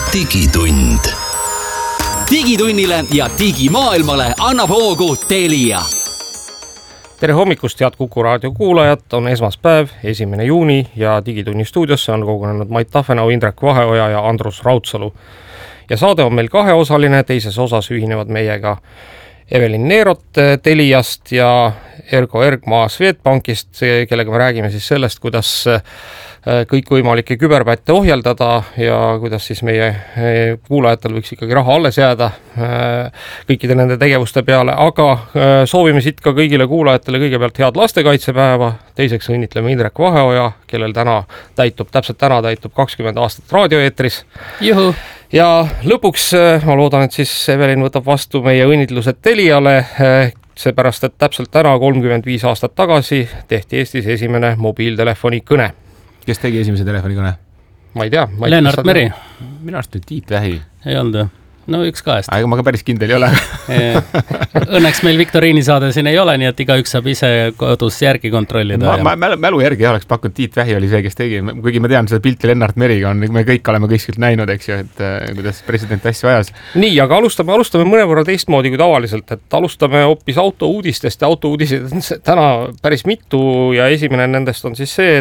digitund. Digitunnile ja digimaailmale annab hoogu Telia. Tere hommikust, head Kuku raadio kuulajad, on esmaspäev, 1. juuni ja Digitunni stuudiosse on kogunenud Mait Tafenau, Indrek Vaheoja ja Andrus Raudsalu. Ja saade on meil kaheosaline, teises osas ühinevad meiega Evelin Neerot Teliast ja Ergo Ergmaa Swedbankist, kellega me räägime siis sellest, kuidas kõikvõimalikke küberpätte ohjeldada ja kuidas siis meie kuulajatel võiks ikkagi raha alles jääda kõikide nende tegevuste peale, aga soovime siit ka kõigile kuulajatele kõigepealt head lastekaitsepäeva, teiseks õnnitleme Indrek Vaheoja, kellel täpselt täna täitub 20 aastat raadioeetris. Juhu! Ja lõpuks ma loodan, et siis Evelin võtab vastu meie õnnitlused Teliale, seepärast, et täpselt täna 35 aastat tagasi tehti Eestis esimene mobiiltelefoni kõne. Kes tegi esimese telefonikõne? Ma ei tea. Lennart Meri. Minu arust oli Tiit Vähi. Ei olnud. No üks kahest. Aga ma ka päris kindel ei ole. Õnneks meil Viktoriini saade siin ei ole, nii et igaüks saab ise kodus järgi kontrollida. Ma mälu järgi oleks pakkunud, Tiit Vähi oli see, kes tegi. Kuigi ma tean, seda pilti Lennart Meriga on, me kõik oleme kõiskilt näinud, eks ju, et kuidas president asju ajas. Nii, aga alustame mõnevõrra teistmoodi kui tavaliselt, et alustame hoopis autouudistest ja autouudised täna päris mitu ja esimene nendest on siis see,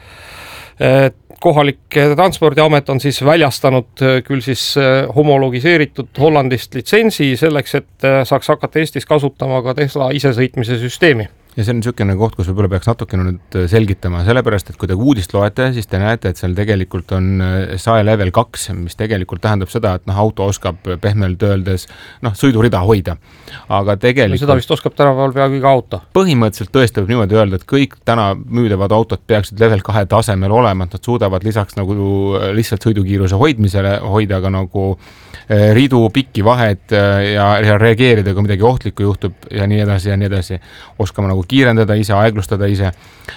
et kohalik transpordiamet on siis väljastanud küll siis homologiseeritud Hollandist litsentsi selleks, et saaks hakata Eestis kasutama ka Tesla isesõitmise süsteemi. Ja see on niisugune koht, kus võib-olla peaks natukene nüüd selgitama, sellepärast, et kui te uudist loete, siis te näete, et seal tegelikult on SAE level 2, mis tegelikult tähendab seda, et auto oskab pehmelt öeldes sõidurida hoida. Aga tegelikult... Seda vist oskab tänapäeval peaaegu iga auto. Põhimõtteliselt tõesti võib niimoodi öelda, et kõik täna müüdavad autod peaksid level 2 tasemel olema, et nad suudavad lisaks nagu lihtsalt sõidukiiruse hoidmisele hoida ka nagu ridu, pikki vahed ja reageerida, kui midagi ohtlikku juhtub ja nii edasi. Oskama nagu kiirendada ise, aeglustada ise.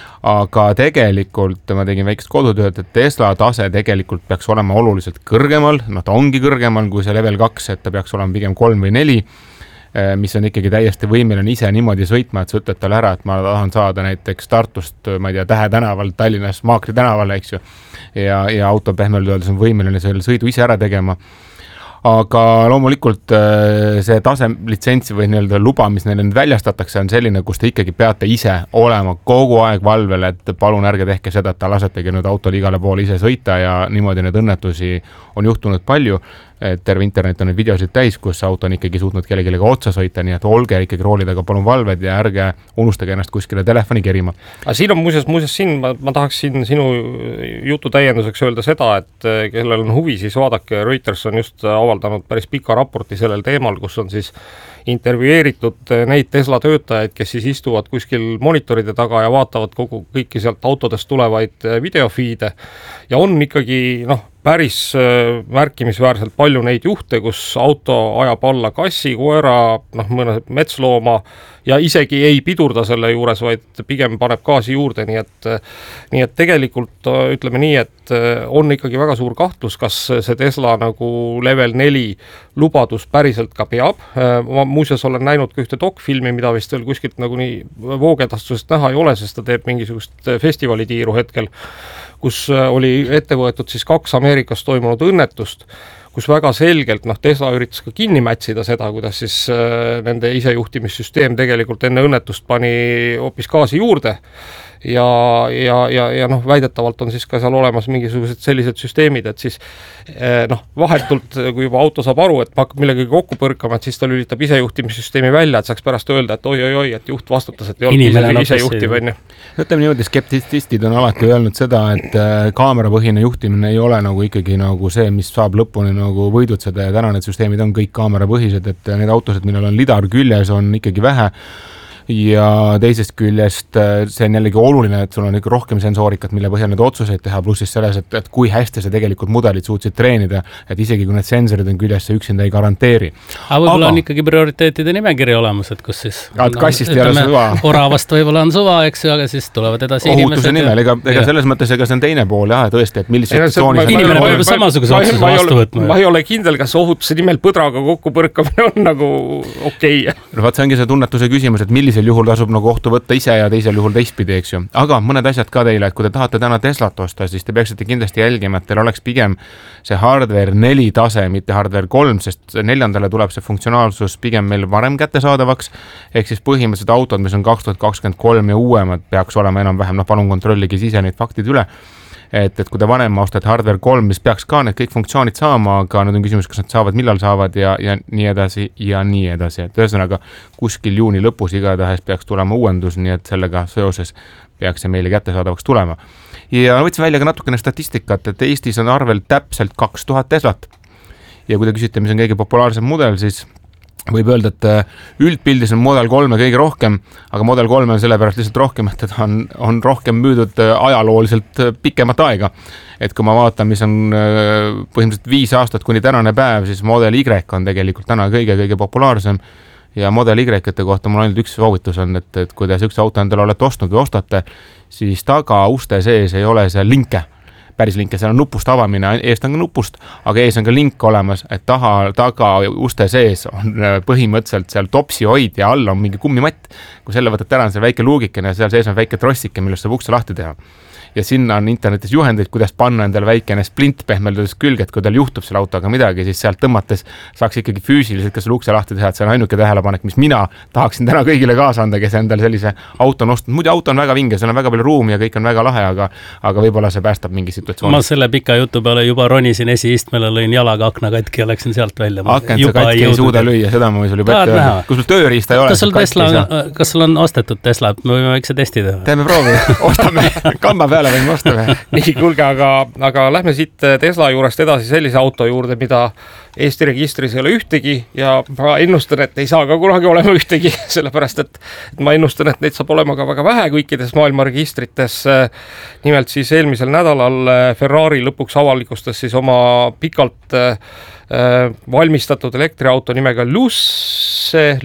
Aga tegelikult ma tegin väikest kodutööd, et Tesla tase tegelikult peaks olema oluliselt kõrgemal, ta ongi kõrgemal kui see level 2, et ta peaks olema pigem 3 või 4, mis on ikkagi täiesti võimeline ise niimoodi sõitma, et sa ütled talle ära, et ma tahan saada näiteks Tartust, ma ei tea, Tähe tänaval, Tallinnas, Maakri tänavale, eks ju. Ja auto pehmelt öeldes on võimeline selle sõidu ise ära tegema. Aga loomulikult see tasemlitsentsi või nii-öelda luba, mis neile väljastatakse, on selline, kus te ikkagi peate ise olema kogu aeg valvel, et palun ärge tehke seda, et ta lasetegi nüüd autol igale poole ise sõita ja niimoodi need õnnetusi on juhtunud palju. Terve internet on neid videosid täis, kus auto on ikkagi suutnud kellelegi otsa sõita, nii et olge ikkagi roolidega palun valved ja ärge unustage ennast kuskile telefoni kerima. Aga siin on muuseas siin, ma tahaksin sinu jutu täienduseks öelda seda, et kellel on huvi, siis vaadake, Reuters on just avaldanud päris pika raporti sellel teemal, kus on siis intervjueeritud neid Tesla töötajaid, kes siis istuvad kuskil monitoride taga ja vaatavad kõiki sealt autodest tulevaid videofiide ja on ikkagi päris märkimisväärselt palju neid juhte, kus auto ajab alla kassi, koera, mõne metslooma ja isegi ei pidurda selle juures, vaid pigem paneb gaasi juurde, nii et tegelikult ütleme nii, et on ikkagi väga suur kahtlus, kas see Tesla nagu level 4 lubadus päriselt ka peab. Ma muuseas olen näinud ka ühte dokfilmi, mida vist veel kuskilt nagu nii voogedastusest näha ei ole, sest ta teeb mingisugust festivalitiiru hetkel, kus oli ette võetud siis 2 Ameerikas toimunud õnnetust, kus väga selgelt Tesla üritas ka kinni mätsida seda, kuidas siis nende isejuhtimissüsteem tegelikult enne õnnetust pani hoopis gaasi juurde ja väidetavalt on siis ka seal olemas mingisugused sellised süsteemid, et siis vahetult, kui juba auto saab aru, et hakkab millegagi kokku põrkama, et siis ta lülitab isejuhtimissüsteemi välja, et saaks pärast öelda, et oi, et juht vastutas, et ei olnud isejuhtiv. Ütleme niimoodi, skeptistid on alati öelnud seda, et kaamerapõhine juhtimine ei ole nagu ikkagi nagu see, mis saab lõpuni nagu võidutseda ja täna need süsteemid on kõik kaamerapõhised, et need autosid, millel on lidar küljes, on ikkagi vähe. Ja teisest küljest see on jällegi oluline, et sul on ikka rohkem sensoorikat, mille põhjal need otsuseid teha, pluss selles, et kui hästi sa tegelikult mudelid suutsid treenida, et isegi kui need sensorid on küljes, see üksinda ei garanteeri. Aga võib-olla on ikkagi prioriteetide nimekiri olemas, et kus siis... kassist ei ole suva. Oravast võib-olla on suva, eks ju, aga siis tulevad edasi ohutuse nimel, ega selles mõttes, ega see on teine pool, tõesti, et millised situatsioonis... Inimene peab samasuguse otsuse vastu võtma. Ma ei ole kindel, kas ohutuse nimel põdraga kokku põrkamine on nagu okei. No vaat see ongi see tunnetuse küsimus, et millisel juhul tasub nagu ohtu võtta ise ja teisel juhul teistpidi, eks ju. Aga mõned asjad ka teile, et kui te tahate täna Teslat osta, siis te peaksite kindlasti jälgima, et teil oleks pigem see hardware 4 tase, mitte hardware 3, sest 4. tuleb see funktsionaalsus pigem meil varem kättesaadavaks, ehk siis põhimõtteliselt autod, mis on 2023 ja uuemad, peaks olema enam-vähem, palun kontrollige ise neid faktid üle, et kui te vanem ostate hardware 3, mis peaks ka need kõik funktsioonid saama, aga nüüd on küsimus, kas nad saavad, millal saavad ja nii edasi ja nii edasi, et ühesõnaga kuskil juuni lõpus igatahes peaks tulema uuendus, nii et sellega seoses peaks see meile kättesaadavaks tulema. Ja võtsin välja ka natukene statistikat, et Eestis on arvel täpselt 2000 Teslat ja kui te küsite, mis on kõige populaarsem mudel, siis võib öelda, et üldpildis on Model 3 kõige rohkem, aga Model 3 on sellepärast lihtsalt rohkem, et teda on rohkem müüdud ajalooliselt pikemat aega. Et kui ma vaatan, mis on põhimõtteliselt 5 aastat kuni tänane päev, siis Model Y on tegelikult täna kõige populaarsem ja Model Y-te kohta mul ainult üks soovitus on, et kui te üks auto endale olete ostnud või ostate, siis taga uste sees ei ole see linke. Päris linke, seal on nupust avamine, eest on ka nupust, aga ees on ka link olemas, et taga uste sees on põhimõtteliselt seal topsi hoid ja all on mingi kummimatt. Kui selle võtad ära, on see väike luugikene ja seal sees on väike trossike, millest saab ukse lahti teha. Ja sinna on internetis juhendeid, kuidas panna endale väikene splint pehmeldades külge, et kui tal juhtub selle autoga midagi, siis sealt tõmmates saaks ikkagi füüsiliselt ka selle ukse lahti teha, et see on ainuke tähelepanek, mis mina tahaksin täna kõigile kaasa anda, kes endale sellise auto on ostnud. Muidu auto on väga vinge, seal on väga palju ruumi ja kõik on väga lahe, aga võib-olla see päästab mingi situatsiooni. Ma selle pika jutu peale juba ronisin esiistmele, lõin jalaga akna katki ja läksin sealt välja. Akent sa katki ei suuda lüüa, seda ma võin sul juba ette öelda. Kus sul tööriista ei ole? Kas sul on ostetud Tesla? Me võime väikse testi teha. Teeme proovi, ostame kamba peale võime osta või? Nii, kuulge, aga lähme siit Tesla juurest edasi sellise auto juurde, mida Eesti registris ei ole ühtegi ja ma ennustan, et ei saa ka kunagi olema ühtegi, sellepärast et ma ennustan, et neid saab olema ka väga vähe kõikides maailma registrites. Nimelt siis eelmisel nädalal Ferrari lõpuks avalikustas siis oma pikalt valmistatud elektriauto nimega Luce,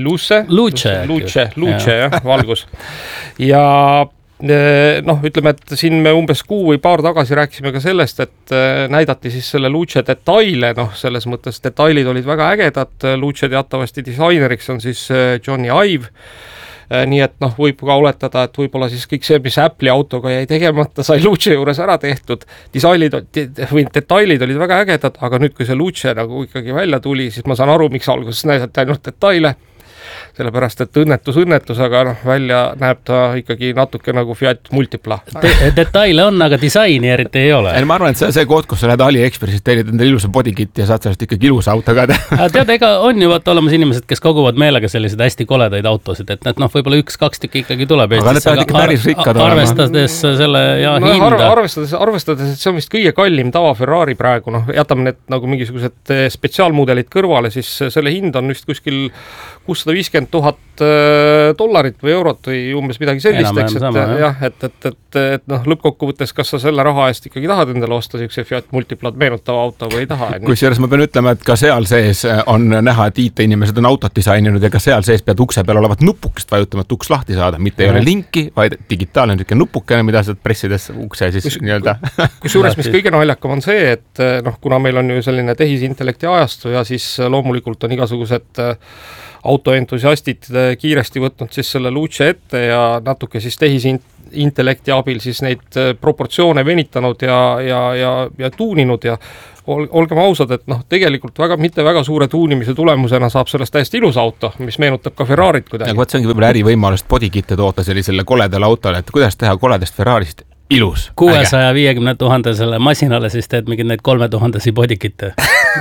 jah, valgus. Ja ütleme, et siin me umbes kuu või paar tagasi rääkisime ka sellest, et näidati siis selle Luce detaile, selles mõttes detailid olid väga ägedad, Luce teatavasti disaineriks on siis Johnny Ive, nii et võib ka oletada, et võib-olla siis kõik see, mis Apple'i autoga jäi tegemata, sai Luce juures ära tehtud, detailid olid väga ägedad, aga nüüd, kui see Luce nagu ikkagi välja tuli, siis ma saan aru, miks alguses näidati ainult detaile, sellepärast, et õnnetus, aga välja näeb ta ikkagi natuke nagu Fiat Multipla. Detaile on, aga disaini eriti ei ole. Ma arvan, et see koht, kus sa lähed AliExpressist, tellid endale ilusa bodykit ja saad sellest ikkagi ilusa auto ka teha. Tead, ega on ju olemas inimesed, kes koguvad meelega selliseid hästi koledaid autosid, et võib-olla 1-2 tükki ikkagi tuleb Eestis, aga arvestades selle ja hinda. Arvestades, et see on vist kõige kallim tava Ferrari praegu, jätame need nagu mingisugused spetsiaalmudelid kõrvale, siis selle hind on vist kuskil $650,000 või eurot või umbes midagi sellist, et lõppkokkuvõttes, kas sa selle raha eest ikkagi tahad endale osta siukse Fiat Multiplad meenutava auto või ei taha. Kusjuures ma pean ütlema, et ka seal sees on näha, et IT-inimesed on autot disaininud ja ka seal sees pead ukse peal olevat nupukest vajutama, et uks lahti saada, mitte ei ole linki, vaid digitaalne nupukene, mida saad pressides ukse siis nii-öelda. Kusjuures, mis kõige naljakam on see, et kuna meil on ju selline tehisintellekti ajastu ja siis loomulikult on igasugused autoentusiastid kiiresti võtnud siis selle Luce ette ja natuke siis tehisintellekti abil siis neid proportsioone venitanud ja tuuninud ja olgem ausad, et tegelikult mitte väga suure tuunimise tulemusena saab sellest täiesti ilus auto, mis meenutab ka Ferrarit kuidagi. Ja see ongi võib-olla ärivõimalust bodykitte toota sellisele koledale autole, et kuidas teha koledast Ferrarist ilus. 650,000 selle masinale, siis teed mingid neid 3000 bodykitte.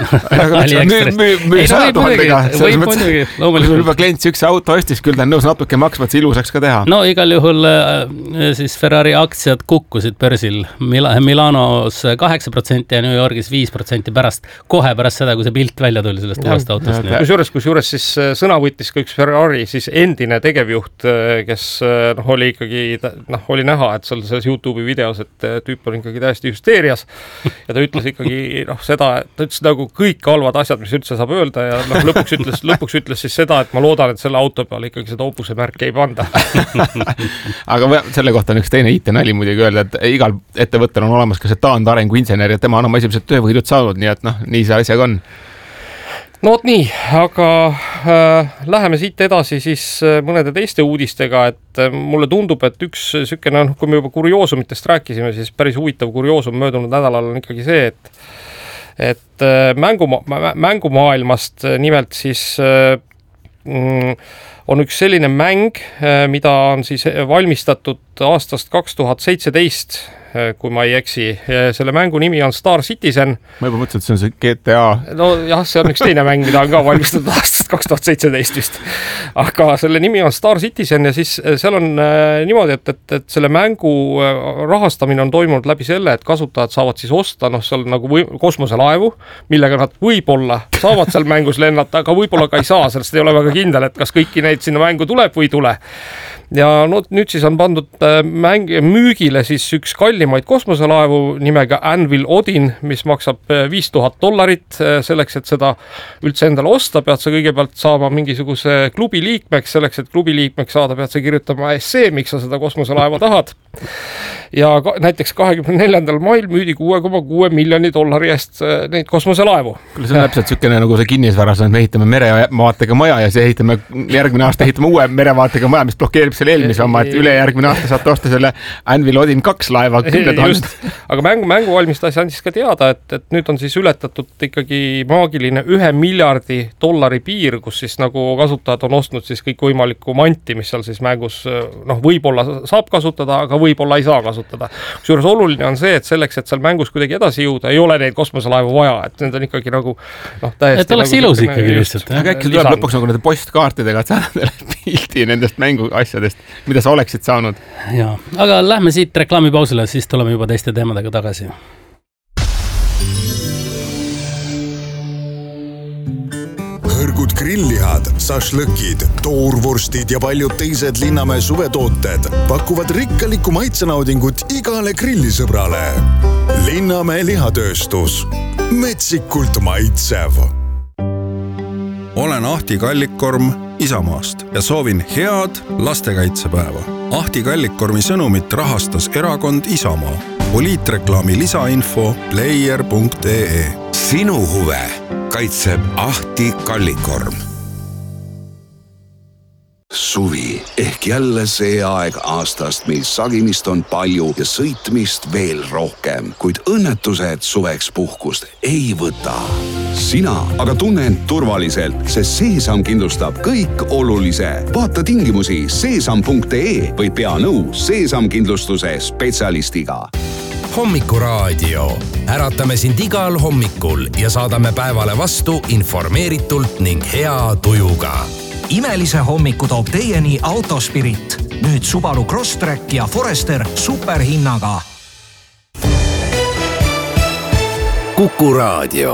Müü 100,000-ga. Kui juba klient üks auto ostis, küll ta on nõus natuke maksma, et see ilusaks ka teha. No igal juhul siis Ferrari aktsiad kukkusid börsil Milanos 8% ja New Yorgis 5% kohe pärast seda, kui see pilt välja tuli sellest uuest autost. Kusjuures siis sõna võttis ka üks Ferrari siis endine tegevjuht, kes oli ikkagi, oli näha, et selles YouTube'i videos, et tüüp on ikkagi täiesti hüsteerias ja ta ütles ikkagi seda, ta ütles nagu kõik halvad asjad, mis üldse saab öelda ja lõpuks ütles siis seda, et ma loodan, et selle auto peale ikkagi seda Opuse märki ei panda. Aga selle kohta on üks teine IT-nali muidugi öelda, et igal ettevõttel on olemas ka see taandarengu insener ja tema on oma esimesed töövõidud saanud, nii et nii see asjaga on. No vot nii, aga läheme siit edasi siis mõnede teiste uudistega, et mulle tundub, et üks sükene, kui me juba kurioosumitest rääkisime, siis päris huvitav kurioosum möödunud nädalal on ikkagi see, et mängumaailmast nimelt siis on üks selline mäng, mida on siis valmistatud aastast 2017, kui ma ei eksi. Selle mängu nimi on Star Citizen. Ma juba mõtlesin, et see on see GTA. No jah, see on üks teine mäng, mida on ka valmistatud aastast 2017 vist. Aga selle nimi on Star Citizen ja siis seal on niimoodi, et selle mängu rahastamine on toimunud läbi selle, et kasutajad saavad siis osta seal nagu kosmoselaevu, millega nad võib-olla saavad seal mängus lennata, aga võib-olla ka ei saa, sellest ei ole väga kindel, et kas kõiki neid sinna mängu tuleb või ei tule. Ja nüüd siis on pandud müügile siis üks kallimaid kosmoselaevu nimega Anvil Odin, mis maksab $5000 selleks, et seda üldse endale osta, pead sa kõigepealt saama mingisuguse klubi liikmeks, selleks, et klubi liikmeks saada, pead sa kirjutama essee, miks sa seda kosmoselaeva tahad. Ja näiteks 24. mail müüdi $6.6 miljoni eest neid kosmoselaevu. See on täpselt sükene nagu see kinnisvaras, et me ehitame merevaatega maja ja see ehitame järgmine aasta ehitame uue merevaatega maja, mis blokeerib selle eelmise oma, et ülejärgmine aasta saate osta selle Anvil Odin 2 laeva 10 000. Aga mängu valmistas andis ka teada, et nüüd on siis ületatud ikkagi maagiline $1 miljardi piir, kus siis nagu kasutajad on ostnud siis kõik võimalikku manti, mis seal siis mängus võib-olla saab kasutada, aga võib-olla ei saa kasutada. Kusjuures oluline on see, et selleks, et seal mängus kuidagi edasi jõuda, ei ole neid kosmoselaevu vaja, et need on ikkagi nagu täiesti et oleks nagu ilus ikkagi lihtsalt. Aga äkki tuleb lõpuks nagu nende postkaartidega, et saada neile pildi nendest mängu asjadest, mida sa oleksid saanud. Jaa, aga lähme siit reklaamipausile, siis tuleme juba teiste teemadega tagasi. Hõrgud grillihad, sašlõkid, toorvorstid ja paljud teised Linnamäe suvetooted pakuvad rikkalikku maitsenaudingut igale grillisõbrale. Linnamäe lihatööstus. Metsikult maitsev. Olen Ahti Kallikkorm Isamaast ja soovin head lastekaitsepäeva. Ahti Kallikkormi sõnumit rahastas erakond Isamaa. Poliitreklaami lisainfo player.ee. Sinu huve kaitseb Ahti Kallikkorm. Suvi ehk jälle see aeg aastast, mil sagimist on palju ja sõitmist veel rohkem, kuid õnnetused suveks puhkust ei võta. Sina aga tunne end turvaliselt, sest Seesam kindlustab kõik olulise. Vaata tingimusi seesam.ee või pea nõu Seesam kindlustuse spetsialistiga. Hommikuraadio. Äratame sind igal hommikul ja saadame päevale vastu informeeritult ning hea tujuga. Imelise hommiku toob teieni Autospirit. Nüüd Subaru Crosstrek ja Forester superhinnaga. Kuku Raadio.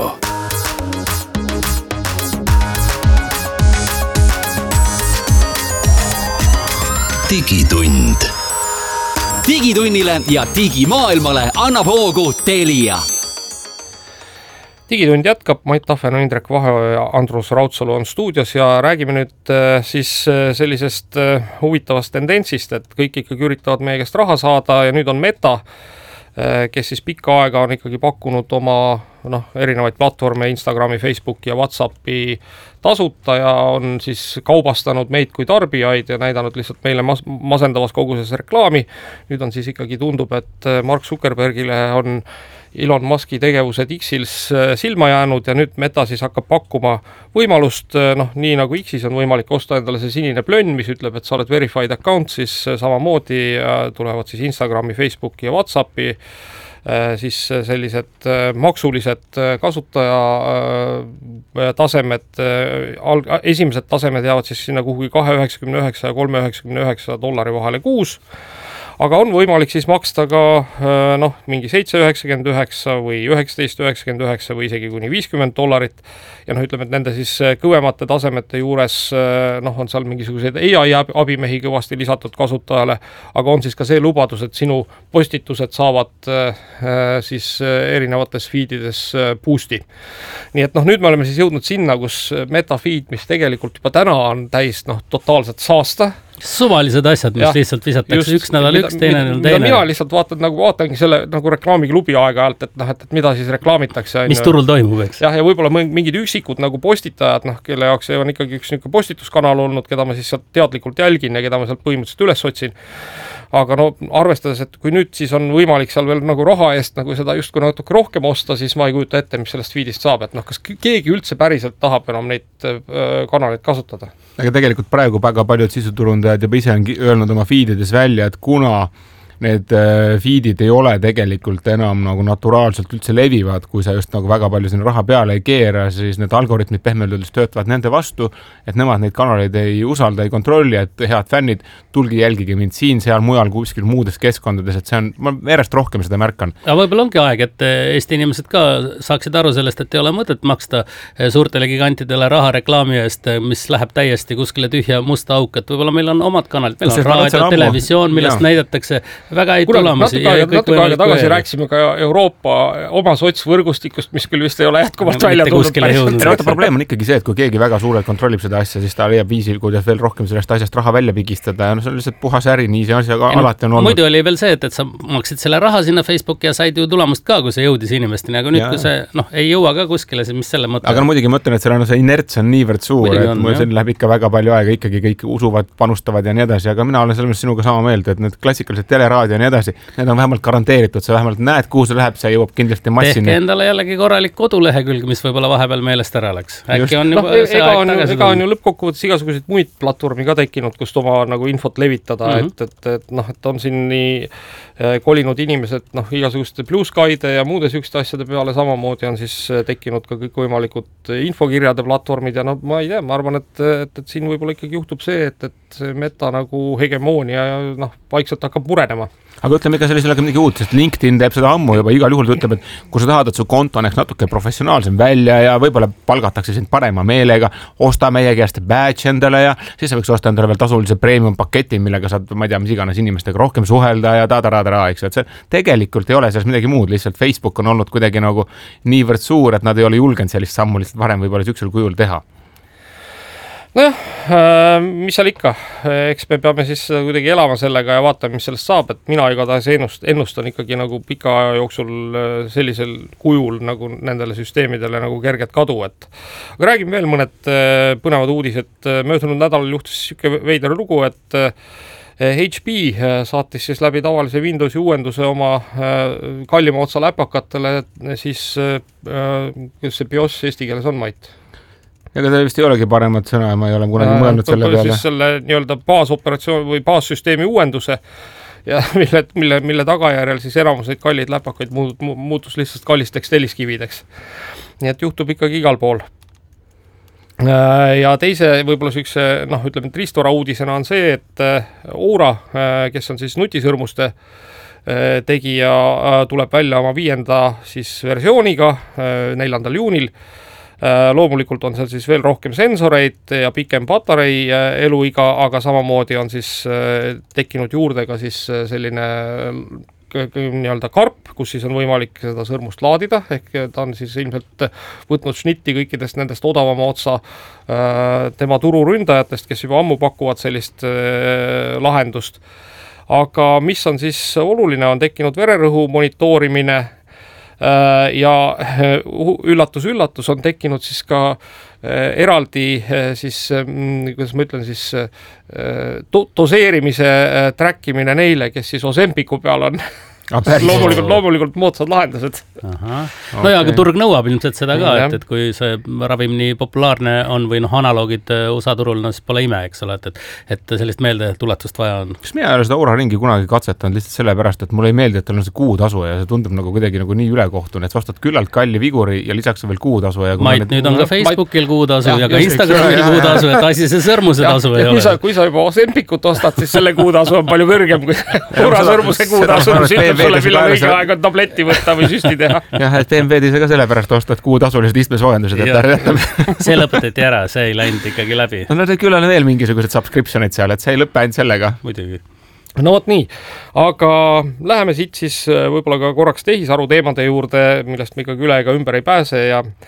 Digitund. Digitunnile ja digimaailmale annab hoogu Telia. Digitund jätkab, Mait Tahven, Indrek Vahe ja Andrus Raudsalu on stuudios ja räägime nüüd siis sellisest huvitavast tendentsist, et kõik ikkagi üritavad meie käest raha saada ja nüüd on Meta, kes siis pikka aega on ikkagi pakkunud oma erinevaid platvorme, Instagrami, Facebooki ja WhatsAppi tasuta ja on siis kaubastanud meid kui tarbijaid ja näidanud lihtsalt meile masendavas koguses reklaami. Nüüd on siis ikkagi tundub, et Mark Zuckerbergile on Elon Muski tegevused X-il silma jäänud ja nüüd Meta siis hakkab pakkuma võimalust, nii nagu X-is on võimalik osta endale see sinine plönn, mis ütleb, et sa oled verified account, siis samamoodi tulevad siis Instagrami, Facebooki ja WhatsAppi siis sellised maksulised kasutaja tasemed, esimesed tasemed jäävad siis sinna kuhugi $2.99 ja $3.99 vahele kuus. Aga on võimalik siis maksta ka mingi $7.99 või $19.99 või isegi kuni $50. Ja ütleme, et nende siis kõvemate tasemete juures on seal mingisuguseid AI abimehi kõvasti lisatud kasutajale, aga on siis ka see lubadus, et sinu postitused saavad siis erinevates feedides boost'i. Nii et nüüd me oleme siis jõudnud sinna, kus Meta feed, mis tegelikult juba täna on täis totaalset saasta, Suvalised asjad, mis lihtsalt visatakse üks nädal üks, teine nädal teine. Mina lihtsalt vaatangi selle nagu reklaamiklubi aeg-ajalt, et mida siis reklaamitakse. Mis turul toimub, eks? Ja võib-olla mingid üksikud nagu postitajad, kelle jaoks on ikkagi üks niisugune postituskanal olnud, keda ma siis sealt teadlikult jälgin ja keda ma sealt põhimõtteliselt üles otsin. Aga arvestades, et kui nüüd siis on võimalik seal veel nagu raha eest nagu seda justkui natuke rohkem osta, siis ma ei kujuta ette, mis sellest feedist saab, et kas keegi üldse päriselt tahab enam neid kanaleid kasutada. Aga tegelikult praegu väga paljud sisuturundajad juba ise on öelnud oma feedides välja, et kuna need feedid ei ole tegelikult enam nagu naturaalselt üldse levivad, kui sa just nagu väga palju sinna raha peale ei keera, siis need algoritmid pehmeldades töötavad nende vastu, et nemad neid kanaleid ei usalda, ei kontrolli, et head fännid, tulge jälgige mind siin, seal, mujal, kuskil muudes keskkondades, et see on, ma järjest rohkem seda märkan. Ja võib-olla ongi aeg, et Eesti inimesed ka saaksid aru sellest, et ei ole mõtet maksta suurtele gigantidele raha reklaami eest, mis läheb täiesti kuskile tühja musta auk, et võib-olla meil on omad kanalid, meil on raadio, televisioon, millest näidatakse väga ei tulemusi. Natuke aega tagasi rääkisime ka Euroopa oma sotsvõrgustikust, mis küll vist ei ole jätkuvalt välja tulnud. Probleem on ikkagi see, et kui keegi väga suurelt kontrollib seda asja, siis ta leiab viisil, kuidas veel rohkem sellest asjast raha välja pigistada ja see on lihtsalt puhas äri, nii see asja alati on olnud. Muidu oli veel see, et sa maksid selle raha sinna Facebooki ja said ju tulemust ka, kui see jõudis inimesteni, aga nüüd, kui see ei jõua ka kuskile, mis selle mõte. Aga muidugi mõtlen, et see inerts on niivõrd suur, et mul siin läheb ikka väga palju aega, ikkagi kõik usuvad, panustavad ja nii edasi, aga mina olen selles sinuga sama meelt, et need klassikalised teleraadio ja nii edasi, need on vähemalt garanteeritud, sa vähemalt näed, kuhu see läheb, see jõuab kindlasti massini. Tehke endale jällegi korralik kodulehekülg, mis võib-olla vahepeal meelest ära läks. Äkki on juba ega on ju lõppkokkuvõttes igasuguseid muid platvormi ka tekkinud, kust oma nagu infot levitada, et on siin nii kolinud inimesed igasuguste Blue Skyde ja muude sükste asjade peale, samamoodi on siis tekkinud ka kõik võimalikud infokirjade platvormid ja ma ei tea, ma arvan, et siin võib-olla ikkagi juhtub see, et see meta nagu hegemoonia vaikselt hakkab murenema. Aga ütleme ikka sellisele midagi uut, sest LinkedIn teeb seda ammu juba igal juhul, ütleb, et kui sa tahad, et su konto näeks natuke professionaalsem välja ja võib-olla palgatakse sind parema meelega, osta meie käest badge endale ja siis sa võiks osta endale veel tasulise premium paketi, millega saad, ma ei tea, mis iganes inimestega rohkem suhelda ja eks, et see tegelikult ei ole selles midagi muud, lihtsalt Facebook on olnud kuidagi nagu niivõrd suur, et nad ei ole julgenud sellist sammu lihtsalt varem võib-olla süksel kujul teha. Mis seal ikka, eks me peame siis kuidagi elama sellega ja vaatame, mis sellest saab, et mina igatahes ennustan ikkagi nagu pika aja jooksul sellisel kujul nagu nendele süsteemidele nagu kerget kadu, et aga räägime veel mõned põnevad uudised. Möödunud nädalal juhtus siuke veider lugu, et HP saatis siis läbi tavalise Windowsi uuenduse oma kallima otsa läpakatele, siis kuidas see BIOS eesti keeles on, Mait? Ega see vist ei olegi paremat sõna ja ma ei ole kunagi mõelnud selle peale. Siis selle nii-öelda baasoperatsioon või baassüsteemi uuenduse ja mille tagajärjel siis enamus neid kallid läpakaid muutus lihtsalt kallisteks telliskivideks. Nii et juhtub ikkagi igal pool. Ja teise võib-olla sükse, ütleme, riistvara uudisena on see, et Oura, kes on siis nutisõrmuste tegija, tuleb välja oma 5. siis versiooniga 4. juunil. Loomulikult on seal siis veel rohkem sensoreid ja pikem patarei eluiga, aga samamoodi on siis tekkinud juurde ka siis selline nii-öelda karp, kus siis on võimalik seda sõrmust laadida, ehk ta on siis ilmselt võtnud šnitti kõikidest nendest odavama otsa tema tururündajatest, kes juba ammu pakuvad sellist lahendust. Aga mis on siis oluline, on tekkinud vererõhu monitoorimine ja üllatus on tekkinud siis ka eraldi siis, kuidas ma ütlen siis, doseerimise trackimine neile, kes siis Ozempiku peal on. Loomulikult moodsad lahendused. No ja, aga turg nõuab ilmselt seda ka, et kui see ravim nii populaarne on või analoogid USA turul, siis pole ime, eks ole, et sellist meeldetuletust vaja on. Kas mina ei ole seda Oura ringi kunagi katsetanud lihtsalt sellepärast, et mulle ei meeldi, et tal on see kuutasu ja see tundub nagu kuidagi nagu nii ülekohtune, et sa ostad küllalt kalli viguri ja lisaks veel kuutasu. Mait, nüüd on ka Facebookil kuutasu ja ka Instagramil kuutasu, et asi see sõrmuse tasu ei ole. Kui sa juba Ozempikut ostad, siis selle kuutasu on palju kõrgem kui Oura sõrmuse kuutasu. Sulle millal õige aeg on tabletti võtta või süsti teha. Jah, et BMW-d sa ka sellepärast ostad kuutasulised istmesoojendused. See lõpetati ära, see ei läinud ikkagi läbi. No küll on veel mingisugused subscriptionid seal, et see ei lõppe ainult sellega. Muidugi. No vot nii, aga läheme siit siis võib-olla ka korraks tehisaru teemade juurde, millest me ikkagi üle ega ümber ei pääse ja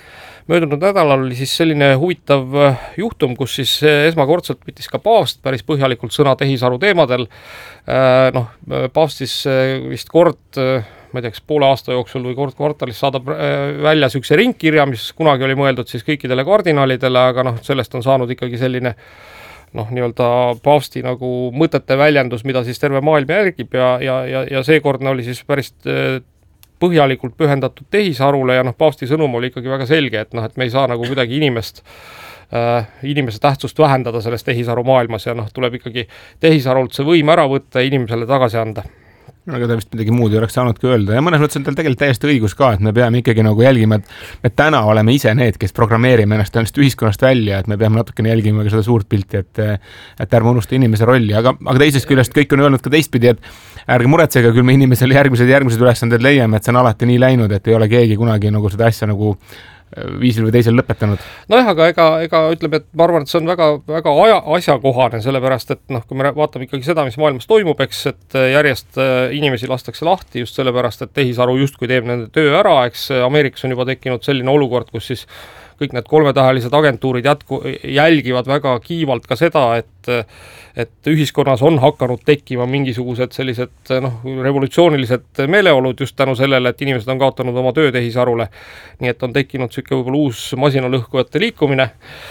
möödunud nädalal oli siis selline huvitav juhtum, kus siis esmakordselt võttis ka paavst päris põhjalikult sõna tehisaru teemadel. Paavst siis vist kord, ma ei tea, kas poole aasta jooksul või kord kvartalis saadab välja sükse ringkirja, mis kunagi oli mõeldud siis kõikidele kardinaalidele, aga sellest on saanud ikkagi selline nii-öelda paavsti nagu mõtete väljendus, mida siis terve maailm järgib ja seekordne oli siis päris põhjalikult pühendatud tehisarule ja paavsti sõnum oli ikkagi väga selge, et me ei saa nagu kuidagi inimese tähtsust vähendada selles tehisaru maailmas ja tuleb ikkagi tehisarult see võim ära võtta ja inimesele tagasi anda. Aga ta vist midagi muud ei oleks saanudki öelda ja mõnes mõttes on tal tegelikult täiesti õigus ka, et me peame ikkagi nagu jälgima, et me täna oleme ise need, kes programmeerime ennast ühiskonnast välja, et me peame natukene jälgima ka seda suurt pilti, et ärme unusta inimese rolli, aga teisest küljest kõik on öelnud ka teistpidi, et ärge muretsege, küll me inimesele järgmised ülesanded leiame, et see on alati nii läinud, et ei ole keegi kunagi nagu seda asja nagu viisil või teisel lõpetanud. Nojah, aga ega ütleme, et ma arvan, et see on väga, väga asjakohane, sellepärast, et kui me vaatame ikkagi seda, mis maailmas toimub, eks, et järjest inimesi lastakse lahti just sellepärast, et tehisaru justkui teeb nende töö ära, eks Ameerikas on juba tekkinud selline olukord, kus siis kõik need kolmetähelised agentuurid jälgivad väga kiivalt ka seda, et ühiskonnas on hakanud tekkima mingisugused sellised revolutsioonilised meeleolud just tänu sellele, et inimesed on kaotanud oma töö tehisarule. Nii et on tekkinud selline võib-olla uus masinalõhkujate liikumine.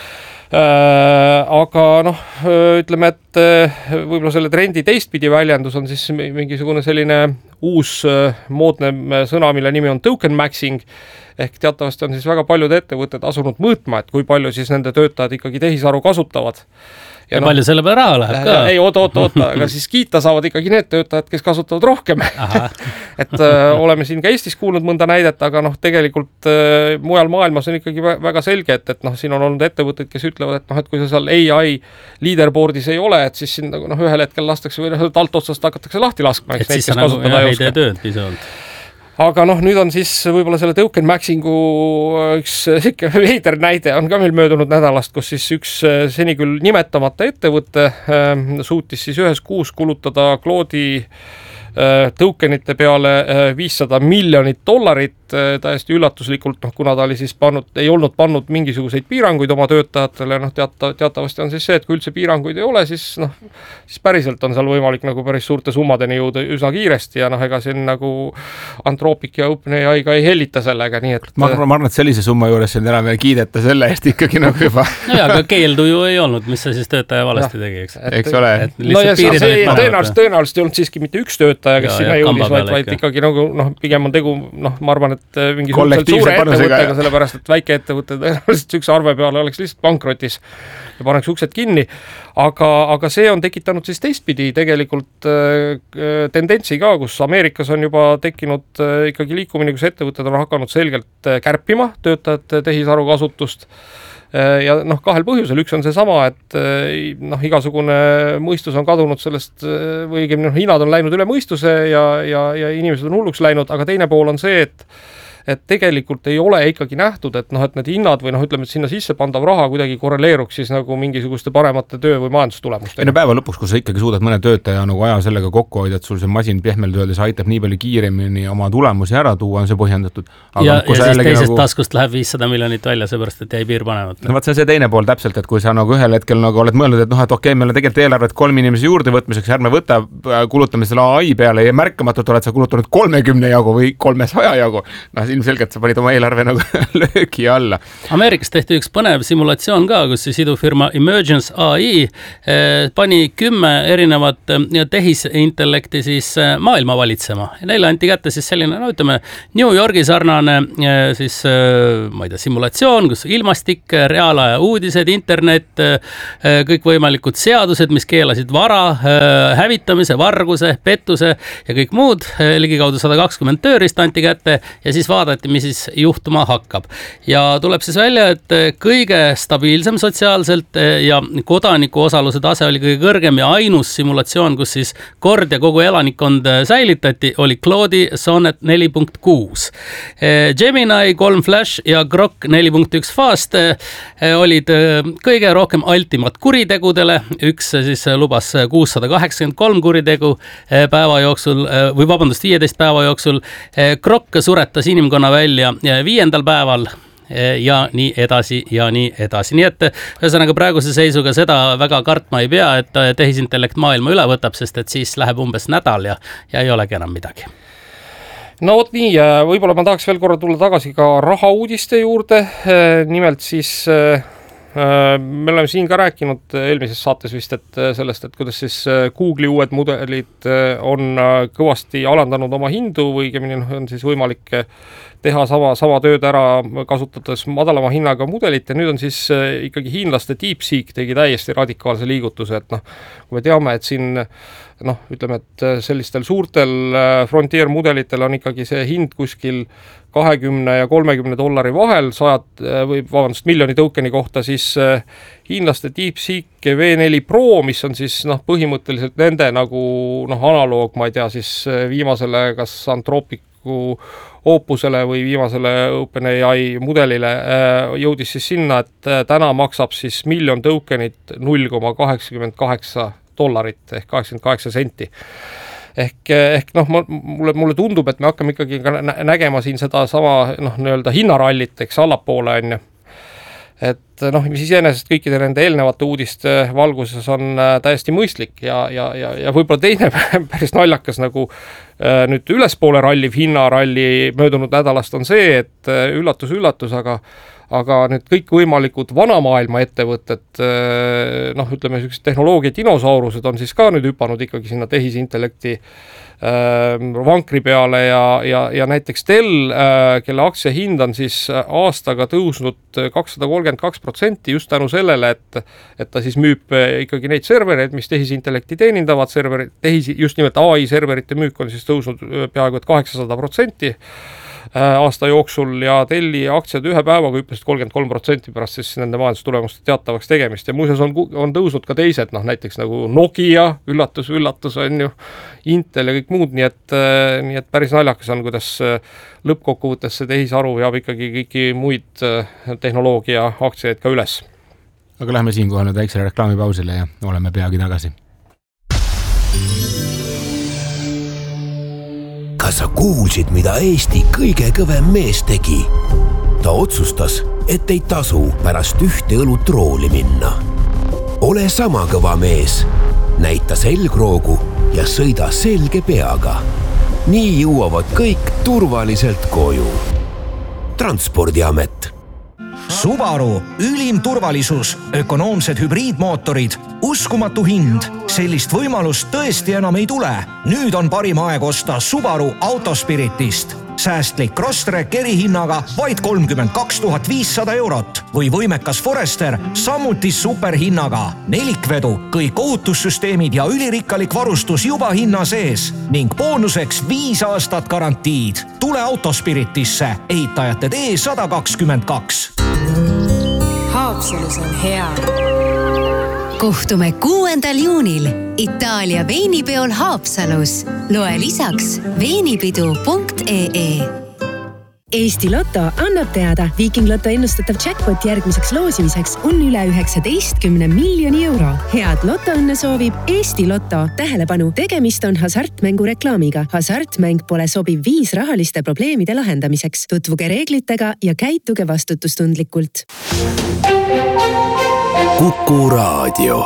Aga ütleme, et võib-olla selle trendi teistpidi väljendus on siis mingisugune selline uus moodne sõna, mille nimi on token maxing, ehk teatavasti on siis väga paljud ettevõtted asunud mõõtma, et kui palju siis nende töötajad ikkagi tehisaru kasutavad. Ja palju selle peale raha läheb ka? Ei, oota, aga siis kiita saavad ikkagi need töötajad, kes kasutavad rohkem. Et oleme siin ka Eestis kuulnud mõnda näidet, aga tegelikult mujal maailmas on ikkagi väga selge, et siin on olnud ettevõtted, kes ütlevad, et kui sa seal AI leaderboardis ei ole, et siis siin ühel hetkel lastakse või alt otsast hakatakse lahti laskma. Et siis sa nagu ei tee tööd pisavalt. Aga nüüd on siis võib-olla selle token maxingu üks veider näide on ka meil möödunud nädalast, kus siis üks seni küll nimetamata ettevõte suutis siis ühes kuus kulutada Claude'i tokenite peale $500 miljonit, täiesti üllatuslikult, kuna ta oli siis ei olnud pannud mingisuguseid piiranguid oma töötajatele, teatavasti on siis see, et kui üldse piiranguid ei ole, siis päriselt on seal võimalik nagu päris suurte summadeni jõuda üsna kiiresti ja ega siin nagu Anthropic ja OpenAI ka ei hellita sellega, nii et ma arvan, et sellise summa juures siin enam ei kiideta selle eest ikkagi nagu juba. Aga keeldu ju ei olnud, mis sa siis töötaja valesti tegi, eks ole. Tõenäoliselt ei olnud siiski mitte üks töötaja, kes sinna jõudis, vaid ikkagi pigem on tegu, ma arvan, et mingisugusel suure ettevõttega, sellepärast, et väike ettevõte tõenäoliselt üks arve peale oleks lihtsalt pankrotis ja paneks uksed kinni, aga see on tekitanud siis teistpidi tegelikult tendentsi ka, kus Ameerikas on juba tekkinud ikkagi liikumine, kus ettevõtted on hakanud selgelt kärpima töötajate tehisaru kasutust ja kahel põhjusel, üks on see sama, et igasugune mõistus on kadunud sellest või hinnad on läinud üle mõistuse ja inimesed on hulluks läinud, aga teine pool on see, et tegelikult ei ole ikkagi nähtud, et need hinnad või ütleme, et sinna sisse pandav raha kuidagi korreleeruks siis nagu mingisuguste paremate töö- või majandustulemustega. Päeva lõpuks, kui sa ikkagi suudad mõne töötaja nagu aja sellega kokku hoida, et sul see masin pehmelt öeldes aitab nii palju kiiremini oma tulemusi ära tuua, on see põhjendatud. Ja siis teisest taskust läheb $500 miljonit välja, seepärast, et jäi piir panemata. Vaat see on see teine pool täpselt, et kui sa nagu ühel hetkel nagu oled mõelnud, et okei, meil on tegelikult eelarvet 3 inimese juurde võtmiseks, ärme kulutame selle AI peale ja märkamatult oled sa kulutanud 30 jagu või 300 jagu. Ilmselgelt sa panid oma eelarve nagu löögi alla. Ameerikas tehti üks põnev simulatsioon ka, kus siis idufirma Emergence AI pani 10 erinevat tehisintellekti siis maailma valitsema. Ja neile anti kätte siis selline, ütleme, New Yorgi sarnane siis, ma ei tea, simulatsioon, kus ilmastik, reaalaja uudised, internet, kõikvõimalikud seadused, mis keelasid vara, hävitamise, varguse, pettuse ja kõik muud, ligikaudu 120 tööriist anti kätte ja siis vaadati, mis siis juhtuma hakkab. Ja tuleb siis välja, et kõige stabiilsem sotsiaalselt ja kodaniku osaluse tase oli kõige kõrgem ja ainus simulatsioon, kus siis kord ja kogu elanikkond säilitati, oli Claude'i Sonnet 4.6. Gemini 3 Flash ja Grok 4.1 Fast olid kõige rohkem altimat kuritegudele. Üks siis lubas 683 kuritegu päeva jooksul, või vabandust, 15 päeva jooksul. Grok suretas inimkonna välja 5. päeval ja nii edasi ja nii edasi. Nii et ühesõnaga praeguse seisuga seda väga kartma ei pea, et tehisintellekt maailma üle võtab, sest et siis läheb umbes nädal ja ei olegi enam midagi. No vot nii, võib-olla ma tahaks veel korra tulla tagasi ka rahauudiste juurde, nimelt siis me oleme siin ka rääkinud eelmises saates vist, et sellest, et kuidas siis Google'i uued mudelid on kõvasti alandanud oma hindu või õigemini on siis võimalik teha sama tööd ära kasutades madalama hinnaga mudelit ja nüüd on siis ikkagi hiinlaste DeepSeek tegi täiesti radikaalse liigutuse, et kui me teame, et siin ütleme, et sellistel suurtel frontier mudelitel on ikkagi see hind kuskil $20 ja $30 vahel miljoni toukeni kohta, siis hiinlaste DeepSeek V4 Pro, mis on siis põhimõtteliselt nende nagu analoog, ma ei tea, siis viimasele kas Anthropicu Opusele või viimasele OpenAI mudelile jõudis siis sinna, et täna maksab siis miljon tokenit $0.88 ehk 88 senti. Ehk mulle tundub, et me hakkame ikkagi nägema siin seda sama nii-öelda hinnarallit, eks allapoole on ju. Et mis iseenesest kõikide nende eelnevate uudiste valguses on täiesti mõistlik ja võib-olla teine päris naljakas nagu nüüd ülespoole ralliv hinnaralli möödunud nädalast on see, et üllatus, aga nüüd kõik võimalikud vanamaailma ettevõtted, ütleme sellised tehnoloogia dinosaurused on siis ka nüüd hüpanud ikkagi sinna tehisintellekti vankri peale ja näiteks Dell, kelle aktsia hind on siis aastaga tõusnud 232% just tänu sellele, et ta siis müüb ikkagi neid servereid, mis tehisintellekti teenindavad serverid, just nimelt AI serverite müük on siis tõusnud peaaegu et 800% aasta jooksul ja Delli aktsiad ühe päevaga hüppasid 33% pärast siis nende majandustulemuste teatavaks tegemist ja muuseas on tõusnud ka teised, näiteks nagu Nokia, üllatus on ju, Intel ja kõik muud, nii et päris naljakas on, kuidas lõppkokkuvõttes see tehisaru veab ikkagi kõiki muid tehnoloogia aktsiaid ka üles. Aga lähme siinkohal nüüd väiksele reklaamipausile ja oleme peagi tagasi. Kas sa kuulsid, mida Eesti kõige kõvem mees tegi? Ta otsustas, et ei tasu pärast ühte õlut rooli minna. Ole sama kõva mees, näita selgroogu ja sõida selge peaga. Nii jõuavad kõik turvaliselt koju. Transpordiamet. Subaru, ülim turvalisus, ökonoomsed hübriidmootorid, uskumatu hind. Sellist võimalust tõesti enam ei tule. Nüüd on parim aeg osta Subaru Autospiritist. Säästlik Crosstrek erihinnaga vaid 32 500 või võimekas Forester samuti superhinnaga. Nelikvedu, kõik ohutussüsteemid ja ülirikkalik varustus juba hinna sees ning boonuseks 5 aastat garantiid. Tule Autospiritisse, ehitajate tee 122. Haapsalus on hea. Kohtume 6. juunil Itaalia veinipeol Haapsalus. Loe lisaks veinipidu.ee. Eesti Lotto annab teada, Viking Lotto ennustatav jackpot järgmiseks loosimiseks on üle 19 miljoni euro. Head lotoõnne soovib Eesti Lotto. Tähelepanu, tegemist on hasartmängu reklaamiga. Hasartmäng pole sobiv viis rahaliste probleemide lahendamiseks. Tutvuge reeglitega ja käituge vastutustundlikult. Kuku Raadio.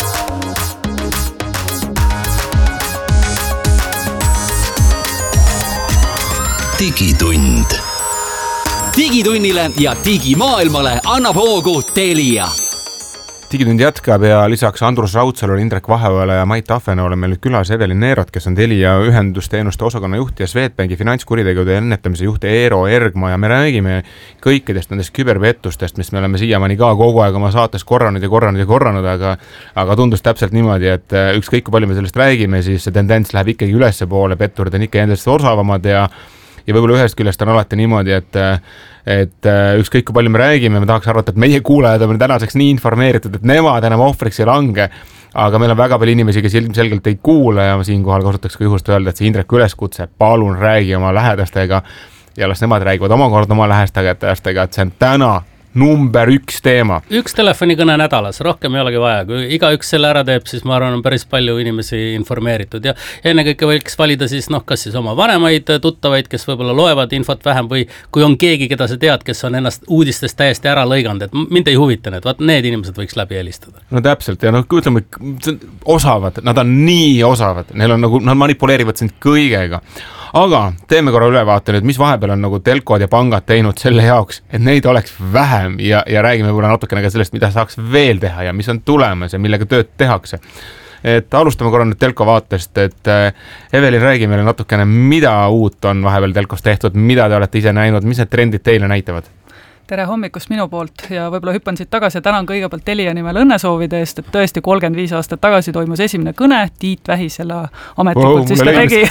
Digitund. Digitunnile ja digimaailmale annab hoogu Telia. Digitund jätkab ja lisaks Andrus Raudsalule, Indrek Vaheoele ja Mait Tahvena oleme meil külas Evelin Neerot, kes on Telia ühendusteenuste osakonna juht ja Swedbanki finantskuritegude ennetamise juht Eero Ergma ja me räägime kõikidest nendest küberpettustest, mis me oleme siiamaani ka kogu aeg oma saates korranud, aga tundus täpselt niimoodi, et ükskõik kui palju me sellest räägime, siis see tendents läheb ikkagi ülesse poole, petturid on ikka endast osavamad ja võib-olla ühest küljest on alati niimoodi, et ükskõik kui palju me räägime, me tahaks arvata, et meie kuulajad on tänaseks nii informeeritud, et nemad enam ohvriks ei lange, aga meil on väga palju inimesi, kes ilmselgelt ei kuule ja siinkohal kasutaks ka juhust öelda, et see Indreku üleskutse, palun räägi oma lähedastega ja las nemad räägivad omakorda oma lähedastega, et see on täna number 1 teema. Üks telefonikõne nädalas, rohkem ei olegi vaja. Kui igaüks selle ära teeb, siis ma arvan, on päris palju inimesi informeeritud. Ja ennekõike võiks valida siis, kas siis oma vanemaid tuttavaid, kes võib-olla loevad infot vähem või kui on keegi, keda sa tead, kes on ennast uudistest täiesti ära lõiganud, et mind ei huvita need, vaat need inimesed võiks läbi helistada. No täpselt ja ütleme, osavad, nad on nii osavad, neil on nad manipuleerivad sind kõigega. Aga teeme korra ülevaate nüüd, mis vahepeal on telkod ja pangad teinud selle jaoks, et neid oleks vähem ja räägime võib-olla natukene ka sellest, mida saaks veel teha ja mis on tulemas ja millega tööd tehakse. Et alustame korra nüüd telko vaatest, et Evelin, räägi meile natukene, mida uut on vahepeal telkos tehtud, mida te olete ise näinud, mis need trendid teile näitavad? Tere hommikust minu poolt ja võib-olla hüppan siit tagasi ja tänan kõigepealt Telia nimel õnnesoovide eest, et tõesti 35 aastat tagasi toimus esimene kõne, Tiit Vähi selle ametlikult siis ka tegi.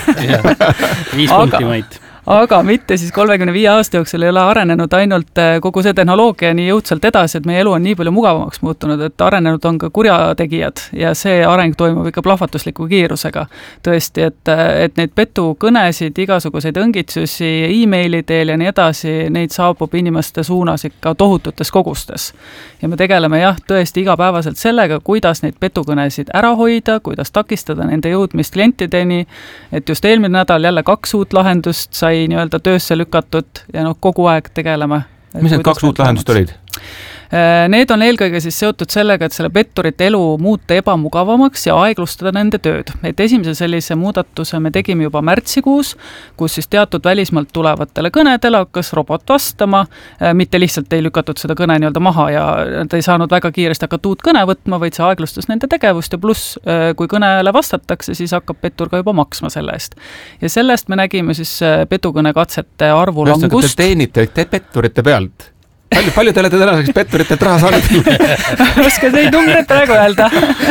5 punkti Mait. Aga mitte siis 35 aasta jooksul ei ole arenenud ainult kogu see tehnoloogia nii jõudsalt edasi, et meie elu on nii palju mugavamaks muutunud, et arenenud on ka kurjategijad ja see areng toimub ikka plahvatusliku kiirusega. Tõesti, et neid petukõnesid, igasuguseid õngitsusi, e-maili teel ja nii edasi, neid saabub inimeste suunas ikka tohututes kogustes. Ja me tegeleme tõesti igapäevaselt sellega, kuidas neid petukõnesid ära hoida, kuidas takistada nende jõudmist klientideni, et just eelmine nädal jälle 2 uut lahendust sai nii-öelda töösse lükatud ja kogu aeg tegeleme. Mis need 2 uut lahendust olid? Need on eelkõige siis seotud sellega, et selle petturite elu muuta ebamugavamaks ja aeglustada nende tööd. Et esimese sellise muudatuse me tegime juba märtsikuus, kus siis teatud välismaalt tulevatele kõnedele hakkas robot vastama, mitte lihtsalt ei lükatud seda kõne nii-öelda maha ja ta ei saanud väga kiiresti hakata uut kõne võtma, vaid see aeglustas nende tegevust ja pluss, kui kõnele vastatakse, siis hakkab pettur ka juba maksma selle eest. Ja sellest me nägime siis petukõnekatsete arvu langust. Te teenite petturite pealt? Palju te olete tänaseks petturitelt raha saanud? Oska neid numbreid praegu öelda.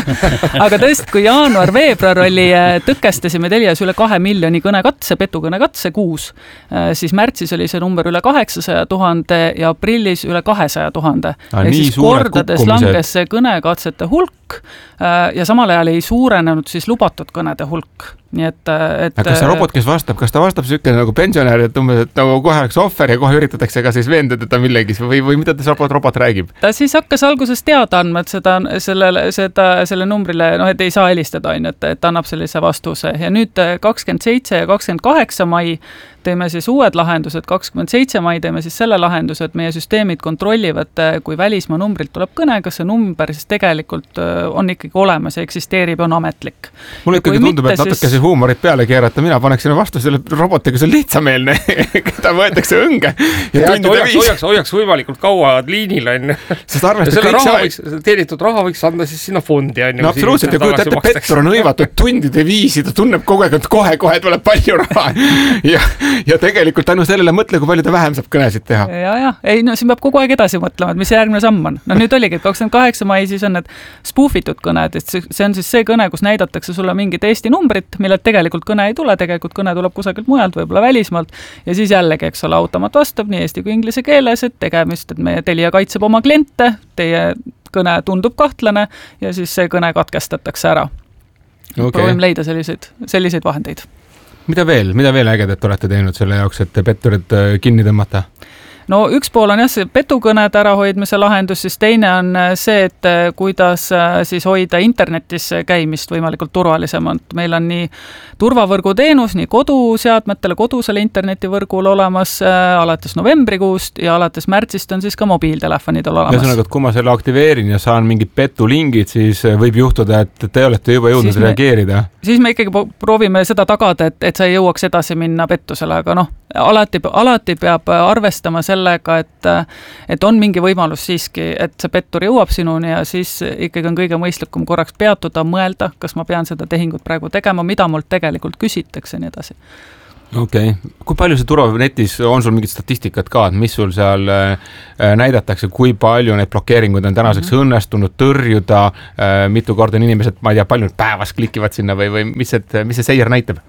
Aga tõesti, kui jaanuar-veebruar oli, tõkestasime Telias üle 2 miljoni kõnekatse, petukõnekatse kuus, siis märtsis oli see number üle 800 000 ja aprillis üle 200 000. Ehk siis kordades langes see kõnekatsete hulk ja samal ajal ei suurenenud siis lubatud kõnede hulk. Nii et kas see robot, kes vastab, kas ta vastab selline nagu pensionär, et umbes, et kohe oleks ohver ja kohe üritatakse ka siis veenda teda millegis või mida ta robot räägib? Ta siis hakkas alguses teada andma, et selle numbrile, et ei saa helistada, et annab sellise vastuse ja nüüd 27 ja 28 mai teeme siis uued lahendused, 27 mai teeme siis selle lahenduse, et meie süsteemid kontrollivad, kui välismaa numbrilt tuleb kõne, kas see number siis tegelikult on ikkagi olemas ja eksisteerib ja on ametlik. Mulle ikkagi tundub, et natuke see huumorit peale keerata, mina paneksin vastu selle robotiga, see on lihtsameelne, keda võetakse õnge ja hoiaks võimalikult kaua liinil, sest arvestad teenitud raha võiks anda siis sinna fondi. No absoluutselt, ja kujuta ette, pettur on hõivatud tundide viisi, ta tunneb kogu aeg, et kohe tuleb palju raha ja tegelikult tänu sellele mõtle, kui palju ta vähem saab kõnesid teha. Ei, siin peab kogu aeg edasi mõtlema, et mis järgmine samm on. Nüüd oligi, et 28 mai siis on need spoofitud kõned, et see on siis see kõne, kus näidatakse sulle mingit Eesti numbrit, millelt tegelikult kõne ei tule, tegelikult kõne tuleb kusagilt mujalt, võib-olla välismaalt ja siis jällegi, eks ole, automaat vastab nii eesti kui inglise keeles, et tegemist, et meie Telia kaitseb oma kliente, teie kõne tundub kahtlane ja siis see kõne katkestatakse ära. Proovime leida selliseid vahendeid. Mida veel ägedat olete teinud selle jaoks, et petturid kinni tõmmata? No üks pool on see petukõned ärahoidmise lahendus, siis teine on see, et kuidas siis hoida internetis käimist võimalikult turvalisemalt. Meil on nii turvavõrgu teenus, nii koduseadmetele, kodusele internetivõrgul olemas alates novembrikuust ja alates märtsist on siis ka mobiiltelefonidel olemas. Ühesõnaga, et kui ma selle aktiveerin ja saan mingid petulingid, siis võib juhtuda, et te olete juba jõudnud reageerida. Siis me ikkagi proovime seda tagada, et sa ei jõuaks edasi minna pettusele, aga alati peab arvestama sellega, et on mingi võimalus siiski, et see pettur jõuab sinuni ja siis ikkagi on kõige mõistlikum korraks peatuda, mõelda, kas ma pean seda tehingut praegu tegema, mida mult tegelikult küsitakse ja nii edasi. Okei. Kui palju see turvanetis on sul mingid statistikat ka, et mis sul seal näidatakse, kui palju neid blokeeringuid on tänaseks õnnestunud tõrjuda, mitu korda inimesed, ma ei tea, palju päevas klikivad sinna või mis see seier näitab?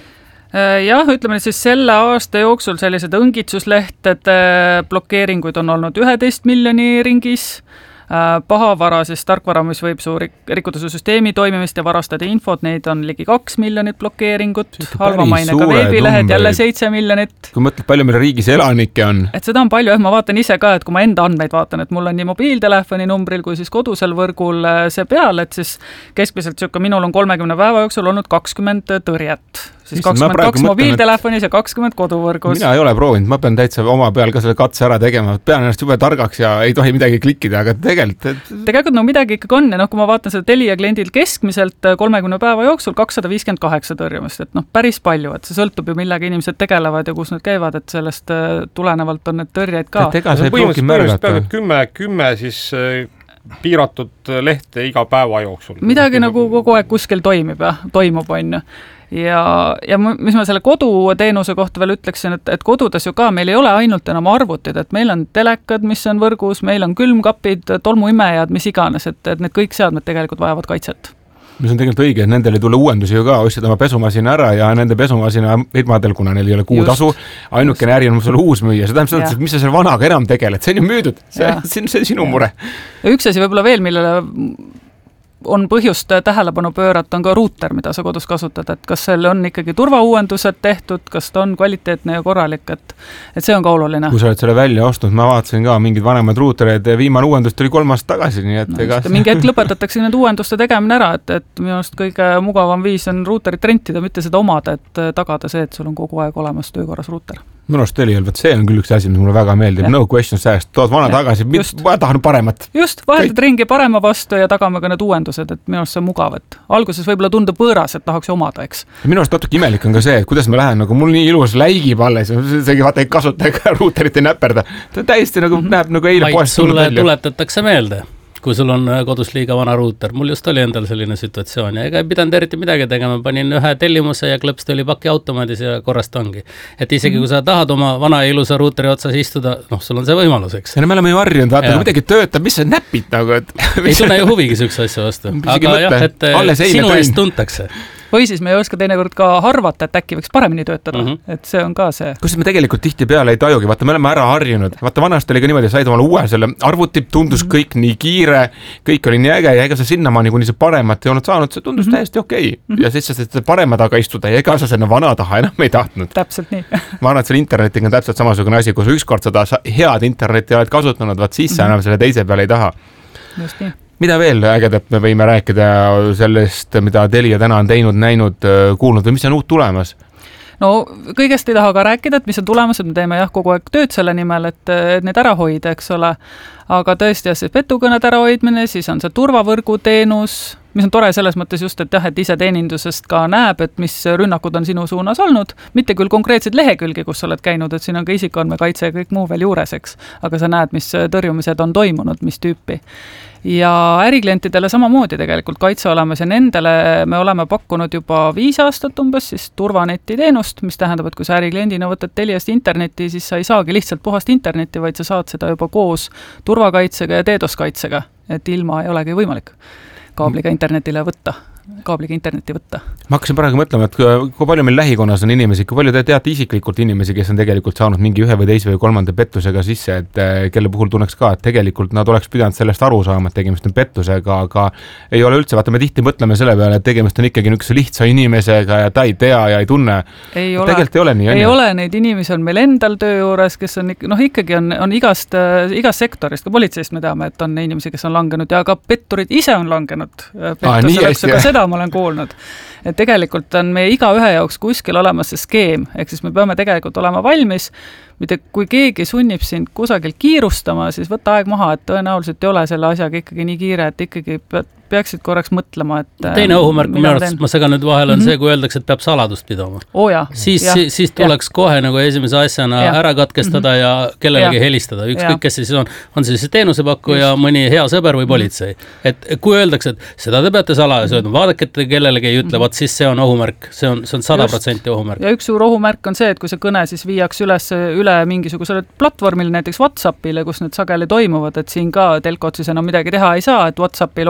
Jah, ütleme siis selle aasta jooksul sellised õngitsuslehtede blokeeringuid on olnud 11 miljoni ringis, Pahavara, siis tarkvara, mis võib rikkuda su süsteemi toimimist ja varastada infot, neid on ligi 2 miljonit blokeeringut, halvamainega veebilehed jälle 7 miljonit. Kui mõtled, palju meil riigis elanikke on? Et seda on palju, ma vaatan ise ka, et kui ma enda andmeid vaatan, et mul on nii mobiiltelefoni numbril kui siis kodusel võrgul see peal, et siis keskmiselt minul on 30 päeva jooksul olnud 20 tõrjet. Siis 22 mobiiltelefonis ja 20 koduvõrgus. Mina ei ole proovinud, ma pean täitsa oma peal ka selle katse ära tegema, pean ennast jube targaks ja ei tohi midagi klikkida, aga tegelikult midagi ikkagi on ja kui ma vaatan seda Telia kliendil keskmiselt 30 päeva jooksul 258 tõrjumist, et päris palju, et see sõltub ju millega inimesed tegelevad ja kus nad käivad, et sellest tulenevalt on need tõrjeid ka. Põhimõtteliselt 10 siis piiratud lehte iga päeva jooksul. Midagi nagu kogu aeg kuskil toimub, on ju. Ja mis ma selle koduteenuse kohta veel ütleksin, et kodudes ju ka meil ei ole ainult enam arvutid, et meil on telekad, mis on võrgus, meil on külmkapid, tolmuimejad, mis iganes, et need kõik seadmed tegelikult vajavad kaitset. Mis on tegelikult õige, et nendel ei tule uuendusi ju ka, ostsid oma pesumasina ära ja nende pesumasina firmadel, kuna neil ei ole kuutasu, ainukene äri on sulle uus müüa. See tähendab, et mis sa selle vanaga enam tegeled, see on ju müüdud, see on sinu mure. Ja üks asi võib-olla veel, millele on põhjust tähelepanu pöörata, on ka ruuter, mida sa kodus kasutad, et kas seal on ikkagi turvauuendused tehtud, kas ta on kvaliteetne ja korralik, et see on ka oluline. Kui sa oled selle välja ostnud, ma vaatasin ka mingid vanemad ruuterid, viimane uuendus tuli 3 aastat tagasi, nii et mingi hetk lõpetatakse need uuenduste tegemine ära, et minu arust kõige mugavam viis on ruuterit rentida, mitte seda omada, et tagada see, et sul on kogu aeg olemas töökorras ruuter. Minu arust see on küll üks asi, mis mulle väga meeldib, no questions asked, tood vana tagasi, ma tahan paremat. Just, vahetad ringi parema vastu ja tagame ka need uuendused, et minu arust see on mugav, et alguses võib-olla tundub võõras, et tahaks omada, eks. Minu arust natuke imelik on ka see, et kuidas ma lähen, nagu mul nii ilus läigib alles, seegi vaata ei kasuta ega ruuterit ei näperda. Ta täiesti nagu näeb nagu eile poest tulnud välja. Tuletatakse meelde, kui sul on kodus liiga vana ruuter. Mul just oli endal selline situatsioon ja ega ei pidanud eriti midagi tegema. Panin ühe tellimuse ja klõps tuli paki automaadis ja korrast ongi. Et isegi kui sa tahad oma vana ja ilusa ruuteri otsas istuda, sul on see võimalus, eks. Ja me oleme ju harjunud, vaata, kui midagi töötab, mis sa näpid nagu, et... Ei tunne ju huvigi sükse asja vastu. Aga jah, et sinu eest tuntakse. Või siis me ei oska teinekord ka harvata, et äkki võiks paremini töötada, et see on ka see. Kus me tegelikult tihti peale ei tajugi, vaata, me oleme ära harjunud. Vaata, vanast oli ka niimoodi, said omale uue selle arvuti, tundus kõik nii kiire, kõik oli nii äge ja ega sa sinnamaani, kuni see paremat ei olnud saanud, see tundus täiesti okei. Ja siis sa said parema taga istuda ja ega sa selle vana taha enam ei tahtnud. Täpselt nii. Ma arvan, et selle internetiga on täpselt samasugune asi, kui sa ükskord seda head internetti oled kasutanud, vaat siis sa enam selle teise peale ei taha. Just nii. Mida veel ägedat me võime rääkida sellest, mida Telia täna on teinud, näinud, kuulnud või mis on uut tulemas? No kõigest ei taha ka rääkida, et mis on tulemas, et me teeme kogu aeg tööd selle nimel, et need ära hoida, eks ole. Aga tõesti, see petukõned ära hoidmine, siis on see turvavõrgu teenus, mis on tore selles mõttes just, et et ise teenindusest ka näeb, et mis rünnakud on sinu suunas olnud, mitte küll konkreetseid lehekülgi, kus sa oled käinud, et siin on ka isikuandmekaitse ja kõik muu veel juures, eks, aga sa näed, mis tõrjumised on toimunud, mis tüüpi. Ja äriklientidele samamoodi tegelikult kaitse olemas ja nendele me oleme pakkunud juba 5 aastat umbes siis turvaneti teenust, mis tähendab, et kui sa ärikliendina võtad Teliast internetti, siis sa ei saagi lihtsalt puhast internetti, vaid sa saad seda juba koos turvakaitsega ja DDoS-kaitsega, et ilma ei olegi võimalik kaabliga internetti võtta. Ma hakkasin praegu mõtlema, et kui palju meil lähikonnas on inimesi, kui palju te teate isiklikult inimesi, kes on tegelikult saanud mingi 1 või 2 või 3 pettusega sisse, et kelle puhul tunneks ka, et tegelikult nad oleks pidanud sellest aru saama, et tegemist on pettusega, aga ei ole üldse, vaata me tihti mõtleme selle peale, et tegemist on ikkagi niisuguse lihtsa inimesega ja ta ei tea ja ei tunne. Tegelikult ei ole nii. Ei ole, neid inimesi on meil endal töö juures, kes on ikkagi on igast sektorist, ka politseist me teame, et on inimesi, kes on langenud ja ka petturid ise on langenud pettusele, seda ma olen kuulnud. Et tegelikult on meie igaühe jaoks kuskil olemas see skeem, ehk siis me peame tegelikult olema valmis, mitte kui keegi sunnib sind kusagil kiirustama, siis võtta aeg maha, et tõenäoliselt ei ole selle asjaga ikkagi nii kiire, et ikkagi peaksid korraks mõtlema, et teine ohumärk, minu arvates, ma segan nüüd vahel, on see, kui öeldakse, et peab saladust pidama. Siis tuleks kohe nagu esimese asjana ära katkestada ja kellelegi helistada. Ükskõik, kes siis on siis teenusepakkuja, mõni hea sõber või politsei. Et kui öeldakse, et seda te peate salajas öelda, vaadake, et kellelegi ei ütle, vaat siis see on ohumärk, see on 100% ohumärk. Ja üks suur ohumärk on see, et kui see kõne siis viiaks üle mingisugusele platvormile, näiteks WhatsAppile, kus need sageli toimuvad, et siin ka telkod siis enam midagi teha ei saa, et WhatsAppil hoitakse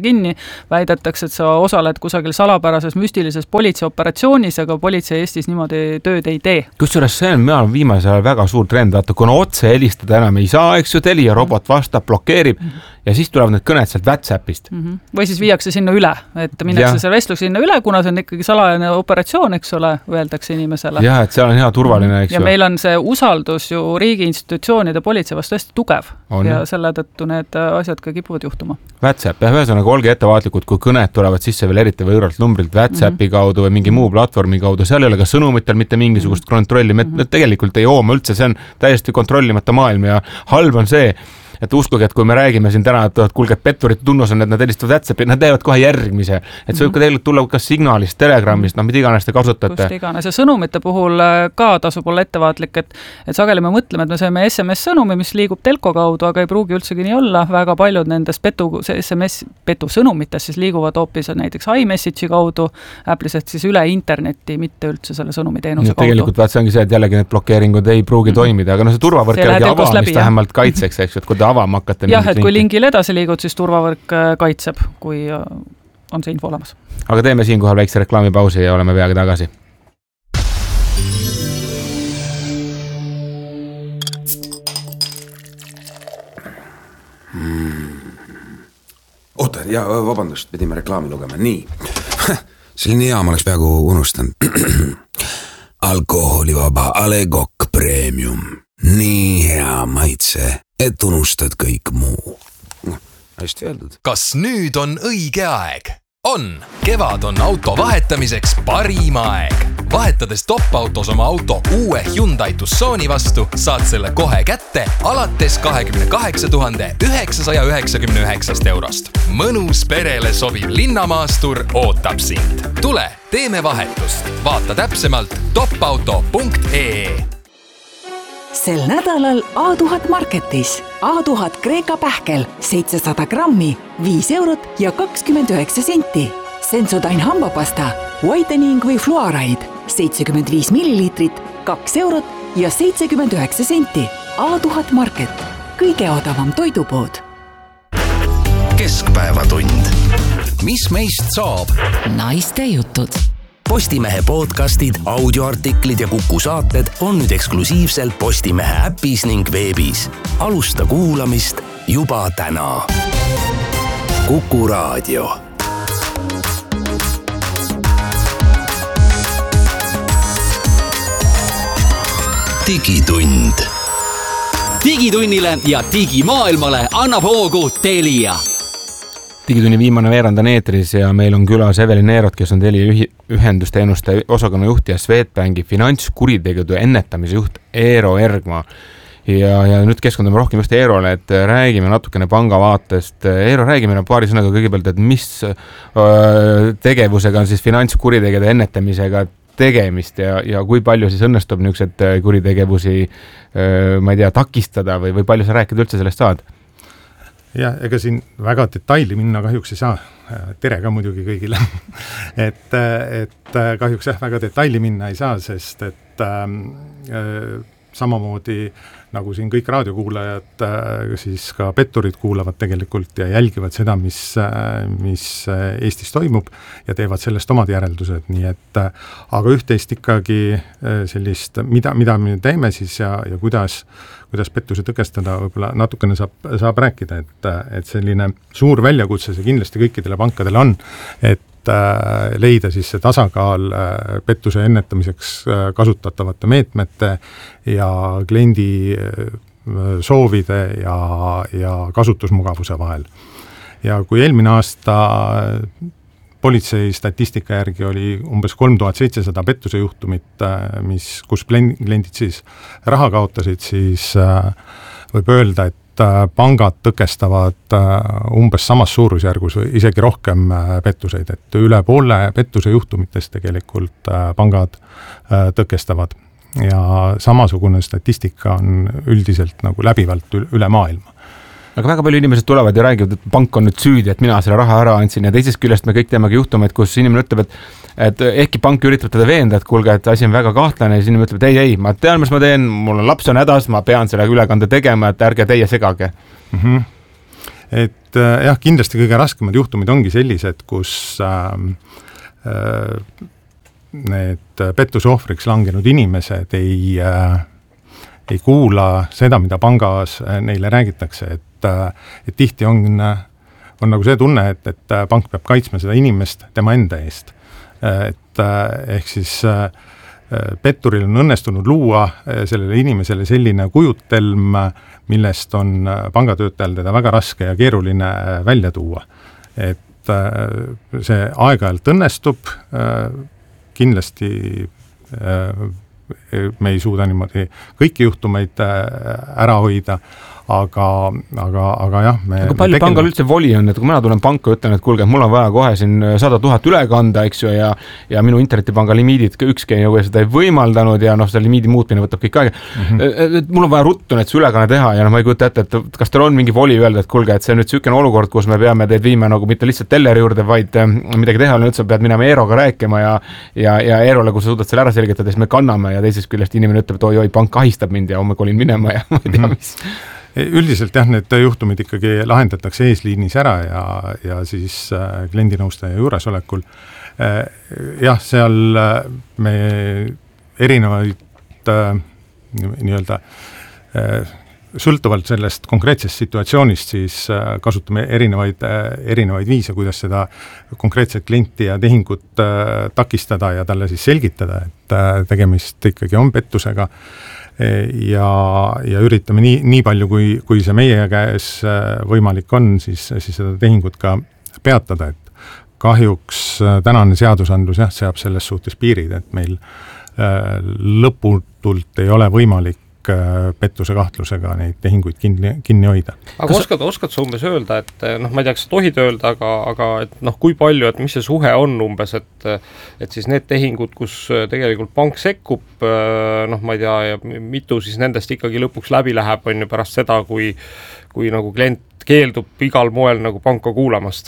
kinni, väidetakse, et sa osaled kusagil salapärases müstilises politseioperatsioonis, aga politsei Eestis niimoodi tööd ei tee. Kusjuures see on viimasel ajal väga suur trend, vaata, kuna otse helistada enam ei saa, eks ju, Telia robot vastab, blokeerib ja siis tulevad need kõned sealt WhatsAppist. Või siis viiakse sinna üle, et minnakse see vestlus sinna üle, kuna see on ikkagi salajane operatsioon, eks ole, öeldakse inimesele. Jah, et seal on hea turvaline, eks ju. Ja meil on see usaldus ju riigi institutsioonide politsei vastu hästi tugev ja selle tõttu need asjad ka kipuvad juhtuma. WhatsApp, ühesõnaga olge ettevaatlikud, kui kõned tulevad sisse veel eriti võõralt numbrilt WhatsAppi kaudu või mingi muu platvormi kaudu, seal ei ole ka sõnumitel mitte mingisugust kontrolli, me tegelikult ei hooma üldse, see on täiesti kontrollimata maailm ja halb on see, et uskuge, et kui me räägime siin täna, et kuulge, et petturite tunnus on, et nad helistavad WhatsAppi, nad teevad kohe järgmise. Et see võib ka tegelikult tulla kas signaalist, Telegramist, mida iganes te kasutate. Kust iganes. Ja sõnumite puhul ka tasub olla ettevaatlik, et sageli me mõtleme, et me saime SMS-sõnumi, mis liigub telko kaudu, aga ei pruugi üldsegi nii olla. Väga paljud nendest petu sõnumitest siis liiguvad hoopis näiteks iMessage'i kaudu, Apple'ist siis üle internetti, mitte üldse selle sõnumi teenuse kaudu. Tegelikult see ongi see, et jällegi need blokeeringud ei pruugi toimida, aga see turvavõrk jällegi avamist vähemalt kaitseks, eks, et kui avama hakata. Jah, et kui lingil edasi liigud, siis turvavõrk kaitseb, kui on see info olemas. Aga teeme siin kohal väikse reklaamipausi ja oleme peagi tagasi. Oota, ja vabandust, pidime reklaami lugema. Nii, selline hea ma oleks peaaegu unustanud. Alkoholivaba Alegok Premium. Nii hea maitse, et unustad kõik muu. Hästi öeldud. Kas nüüd on õige aeg? On! Kevad on auto vahetamiseks parim aeg. Vahetades top-autos oma auto uue Hyundai Tucsoni vastu, saad selle kohe kätte alates 28 999 eurost. Mõnus perele sobiv linnamaastur ootab sind. Tule, teeme vahetust. Vaata täpsemalt topauto.ee. Sel nädalal A1000 Marketis. A1000 Kreeka pähkel 700 grammi, 5 eurot ja 29 senti. Sensodyne hambapasta, whitening või fluoride 75 millilitrit, 2 eurot ja 79 senti. A1000 Market. Kõige odavam toidupood. Keskpäevatund. Mis meist saab? Naiste jutud. Postimehe podcastid, audioartiklid ja Kuku saated on nüüd eksklusiivselt Postimehe äpis ning veebis. Alusta kuulamist juba täna. Kuku Raadio. Digitund. Digitunnile ja digimaailmale annab hoogu Telia. Digitunni viimane veerand on eetris ja meil on külas Evelin Neerot, kes on Telia ühendusteenuste osakonna juht ja Swedbanki finantskuritegude ennetamise juht Eero Ergma. Ja nüüd keskendume rohkem just Eerole, et räägime natukene panga vaatest. Eero, räägime paari sõnaga kõigepealt, et mis tegevusega on siis finantskuritegede ennetamisega tegemist ja kui palju siis õnnestub niisugused kuritegevusi, ma ei tea, takistada või palju sa rääkida üldse sellest saad? Jah, ega siin väga detaili minna kahjuks ei saa. Tere ka muidugi kõigile. et kahjuks väga detaili minna ei saa, sest et samamoodi nagu siin kõik raadiokuulajad, siis ka petturid kuulavad tegelikult ja jälgivad seda, mis Eestis toimub ja teevad sellest omad järeldused. Nii et, aga üht-teist ikkagi sellist, mida me teeme siis ja kuidas pettuse tõkestada, võib-olla natukene saab rääkida, et selline suur väljakutse see kindlasti kõikidele pankadele on, et leida siis see tasakaal pettuse ennetamiseks kasutatavate meetmete ja kliendi soovide ja kasutusmugavuse vahel. Ja kui eelmine aasta politsei statistika järgi oli umbes 3700 pettuse juhtumit, kus kliendid siis raha kaotasid, siis võib öelda, et pangad tõkestavad umbes samas suurusjärgus või isegi rohkem pettuseid, et üle poole pettuse juhtumitest tegelikult pangad tõkestavad. Ja samasugune statistika on üldiselt nagu läbivalt üle maailma. Aga väga palju inimesed tulevad ja räägivad, et pank on nüüd süüdi, et mina selle raha ära andsin ja teisest küljest me kõik teemegi juhtumeid, kus inimene ütleb, et ehkki pank üritab teda veenda, et kuulge, et asi on väga kahtlane ja siis inimene ütleb, et ei, ma tean, mis ma teen, mul on laps on hädas, ma pean selle ülekande tegema, et ärge teie segage. et jah, kindlasti kõige raskemad juhtumid ongi sellised, kus need pettuse ohvriks langenud inimesed ei kuula seda, mida pangas neile räägitakse, et tihti on nagu see tunne, et pank peab kaitsma seda inimest tema enda eest. Et ehk siis petturil on õnnestunud luua sellele inimesele selline kujutelm, millest on pangatöötajal teda väga raske ja keeruline välja tuua. Et see aeg-ajalt õnnestub, kindlasti me ei suuda niimoodi kõiki juhtumeid ära hoida, aga jah. Aga palju pangal üldse voli on, et kui mina tulen panka, ütlen, et kuulge, mul on vaja kohe siin 100 000 üle kanda, eks ju, ja minu internetipanga limiidid ükski nagu seda ei võimaldanud ja selle limiidi muutmine võtab kõik aega. Mul on vaja ruttu need ülekanne teha ja ma ei kujuta ette, et kas teil on mingi voli öelda, et kuulge, et see on nüüd sükene olukord, kus me peame teid viima nagu mitte lihtsalt telleri juurde, vaid midagi teha, üldse pead minema Eeroga rääkima ja Eerole, kui sa suudad selle ära selgitada, siis me kanname ja teisest küljest inimene ütleb, et oi, pank ahistab mind ja homme kolin minema ja ma ei tea, mis. Üldiselt jah, need juhtumid ikkagi lahendatakse eesliinis ära ja siis kliendinõustaja juuresolekul. Jah, seal me erinevaid nii-öelda sõltuvalt sellest konkreetsest situatsioonist siis kasutame erinevaid viise, kuidas seda konkreetset klienti ja tehingut takistada ja talle siis selgitada, et tegemist ikkagi on pettusega. Ja üritame nii palju, kui see meie käes võimalik on, siis seda tehingut ka peatada, et kahjuks tänane seadusandlus seab selles suhtes piirid, et meil lõputult ei ole võimalik pettuse kahtlusega neid tehinguid kinni hoida. Aga oskad sa umbes öelda, et ma ei tea, kas sa tohid öelda, aga et kui palju, et mis see suhe on umbes, et siis need tehingud, kus tegelikult pank sekkub, ma ei tea, ja mitu siis nendest ikkagi lõpuks läbi läheb, on ju pärast seda, kui nagu klient keeldub igal moel nagu panka kuulamast?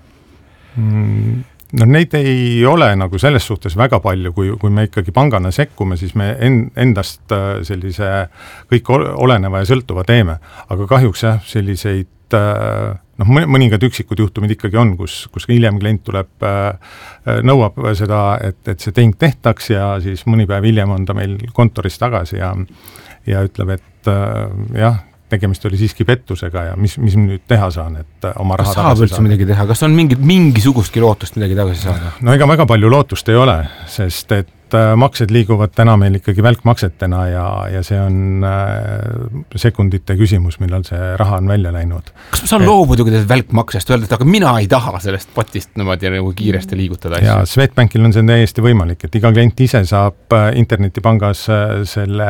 No neid ei ole nagu selles suhtes väga palju, kui me ikkagi pangana sekkume, siis me endast sellise kõik oleneva ja sõltuva teeme, aga kahjuks jah, selliseid mõningad üksikud juhtumid ikkagi on, kus hiljem klient tuleb, nõuab seda, et see tehing tehtaks ja siis mõni päev hiljem on ta meil kontoris tagasi ja ütleb, et jah, tegemist oli siiski pettusega ja mis nüüd teha saan, et oma raha tagasi saada. Kas saab üldse midagi teha? Kas on mingisugustki lootust midagi tagasi saada? No ega väga palju lootust ei ole, sest et maksed liiguvad täna meil ikkagi välkmaksetena ja see on sekundite küsimus, millal see raha on välja läinud. Kas ma saan loobuda välkmaksest, öelda, et aga mina ei taha sellest potist niimoodi nagu kiiresti liigutada? Ja Swedbankil on see täiesti võimalik, et iga klient ise saab internetipangas selle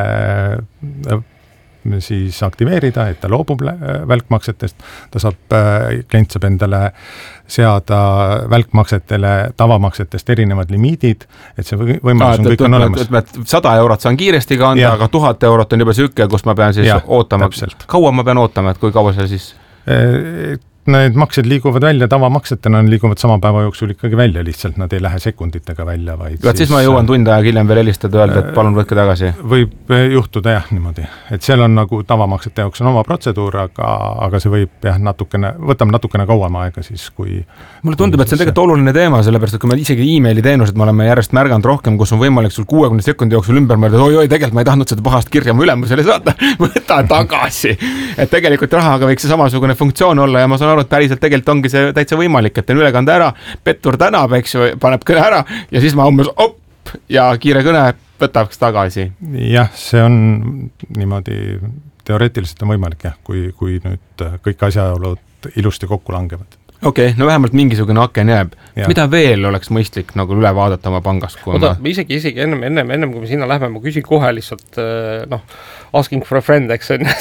siis aktiveerida, et ta loobub välkmaksetest, klient saab endale seada välkmaksetele tavamaksetest erinevad limiidid, et see võimalus on kõik on olemas. 100 eurot saan kiiresti kanda, aga 1000 eurot on juba sükke, kus ma pean siis ootama. Kaua ma pean ootama, et kui kaua see siis? Need maksed liiguvad välja tavamaksetena, liiguvad sama päeva jooksul ikkagi välja, lihtsalt nad ei lähe sekunditega välja, vaid siis ma jõuan tund aega hiljem veel helistada, öelda, et palun võtke tagasi. Võib juhtuda jah niimoodi, et seal on nagu tavamaksete jaoks on oma protseduur, aga see võib jah võtab natukene kauem aega siis, kui mulle tundub, et see on tegelikult oluline teema, sellepärast, et kui me isegi e-maili teenused me oleme järjest märganud rohkem, kus on võimalik sul 60 sekundi jooksul ümber mõelda, oi, tegelikult ma ei tahtnud seda pahast kirja mu ülemusele saata, võta tagasi. Et tegelikult rahaga võiks see samasugune funktsioon olla ja ma saan aru, et päriselt tegelikult ongi see täitsa võimalik, et teen ülekande ära, pettur tänab, eks ju, paneb kõne ära ja siis ma umbes ja kiire kõne võtaks tagasi. Jah, see on niimoodi, teoreetiliselt on võimalik jah, kui nüüd kõik asjaolud ilusti kokku langevad. Okei, no vähemalt mingisugune aken jääb. Ja. Mida veel oleks mõistlik nagu üle vaadata oma pangast? Isegi ennem kui me sinna lähme, ma küsin kohe lihtsalt, asking for a friend, eks on.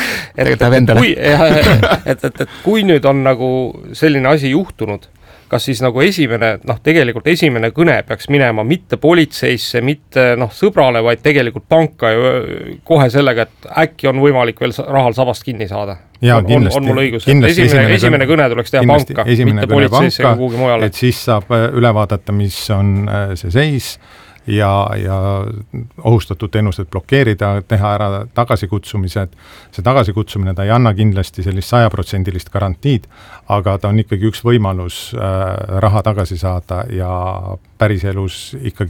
et kui nüüd on nagu selline asi juhtunud, kas siis nagu tegelikult esimene kõne peaks minema mitte politseisse, mitte sõbrale, vaid tegelikult panka kohe sellega, et äkki on võimalik veel rahal sabast kinni saada? Ja, kindlasti, on mul õigus, esimene kõne tuleks teha panka, mitte politseisse kuhugi mujale. Et siis saab üle vaadata, mis on see seis ja ohustatud teenused blokeerida, teha ära tagasikutsumised. See tagasikutsumine ta ei anna kindlasti sellist 100% garantiid, aga ta on ikkagi üks võimalus raha tagasi saada ja päriselus ikkagi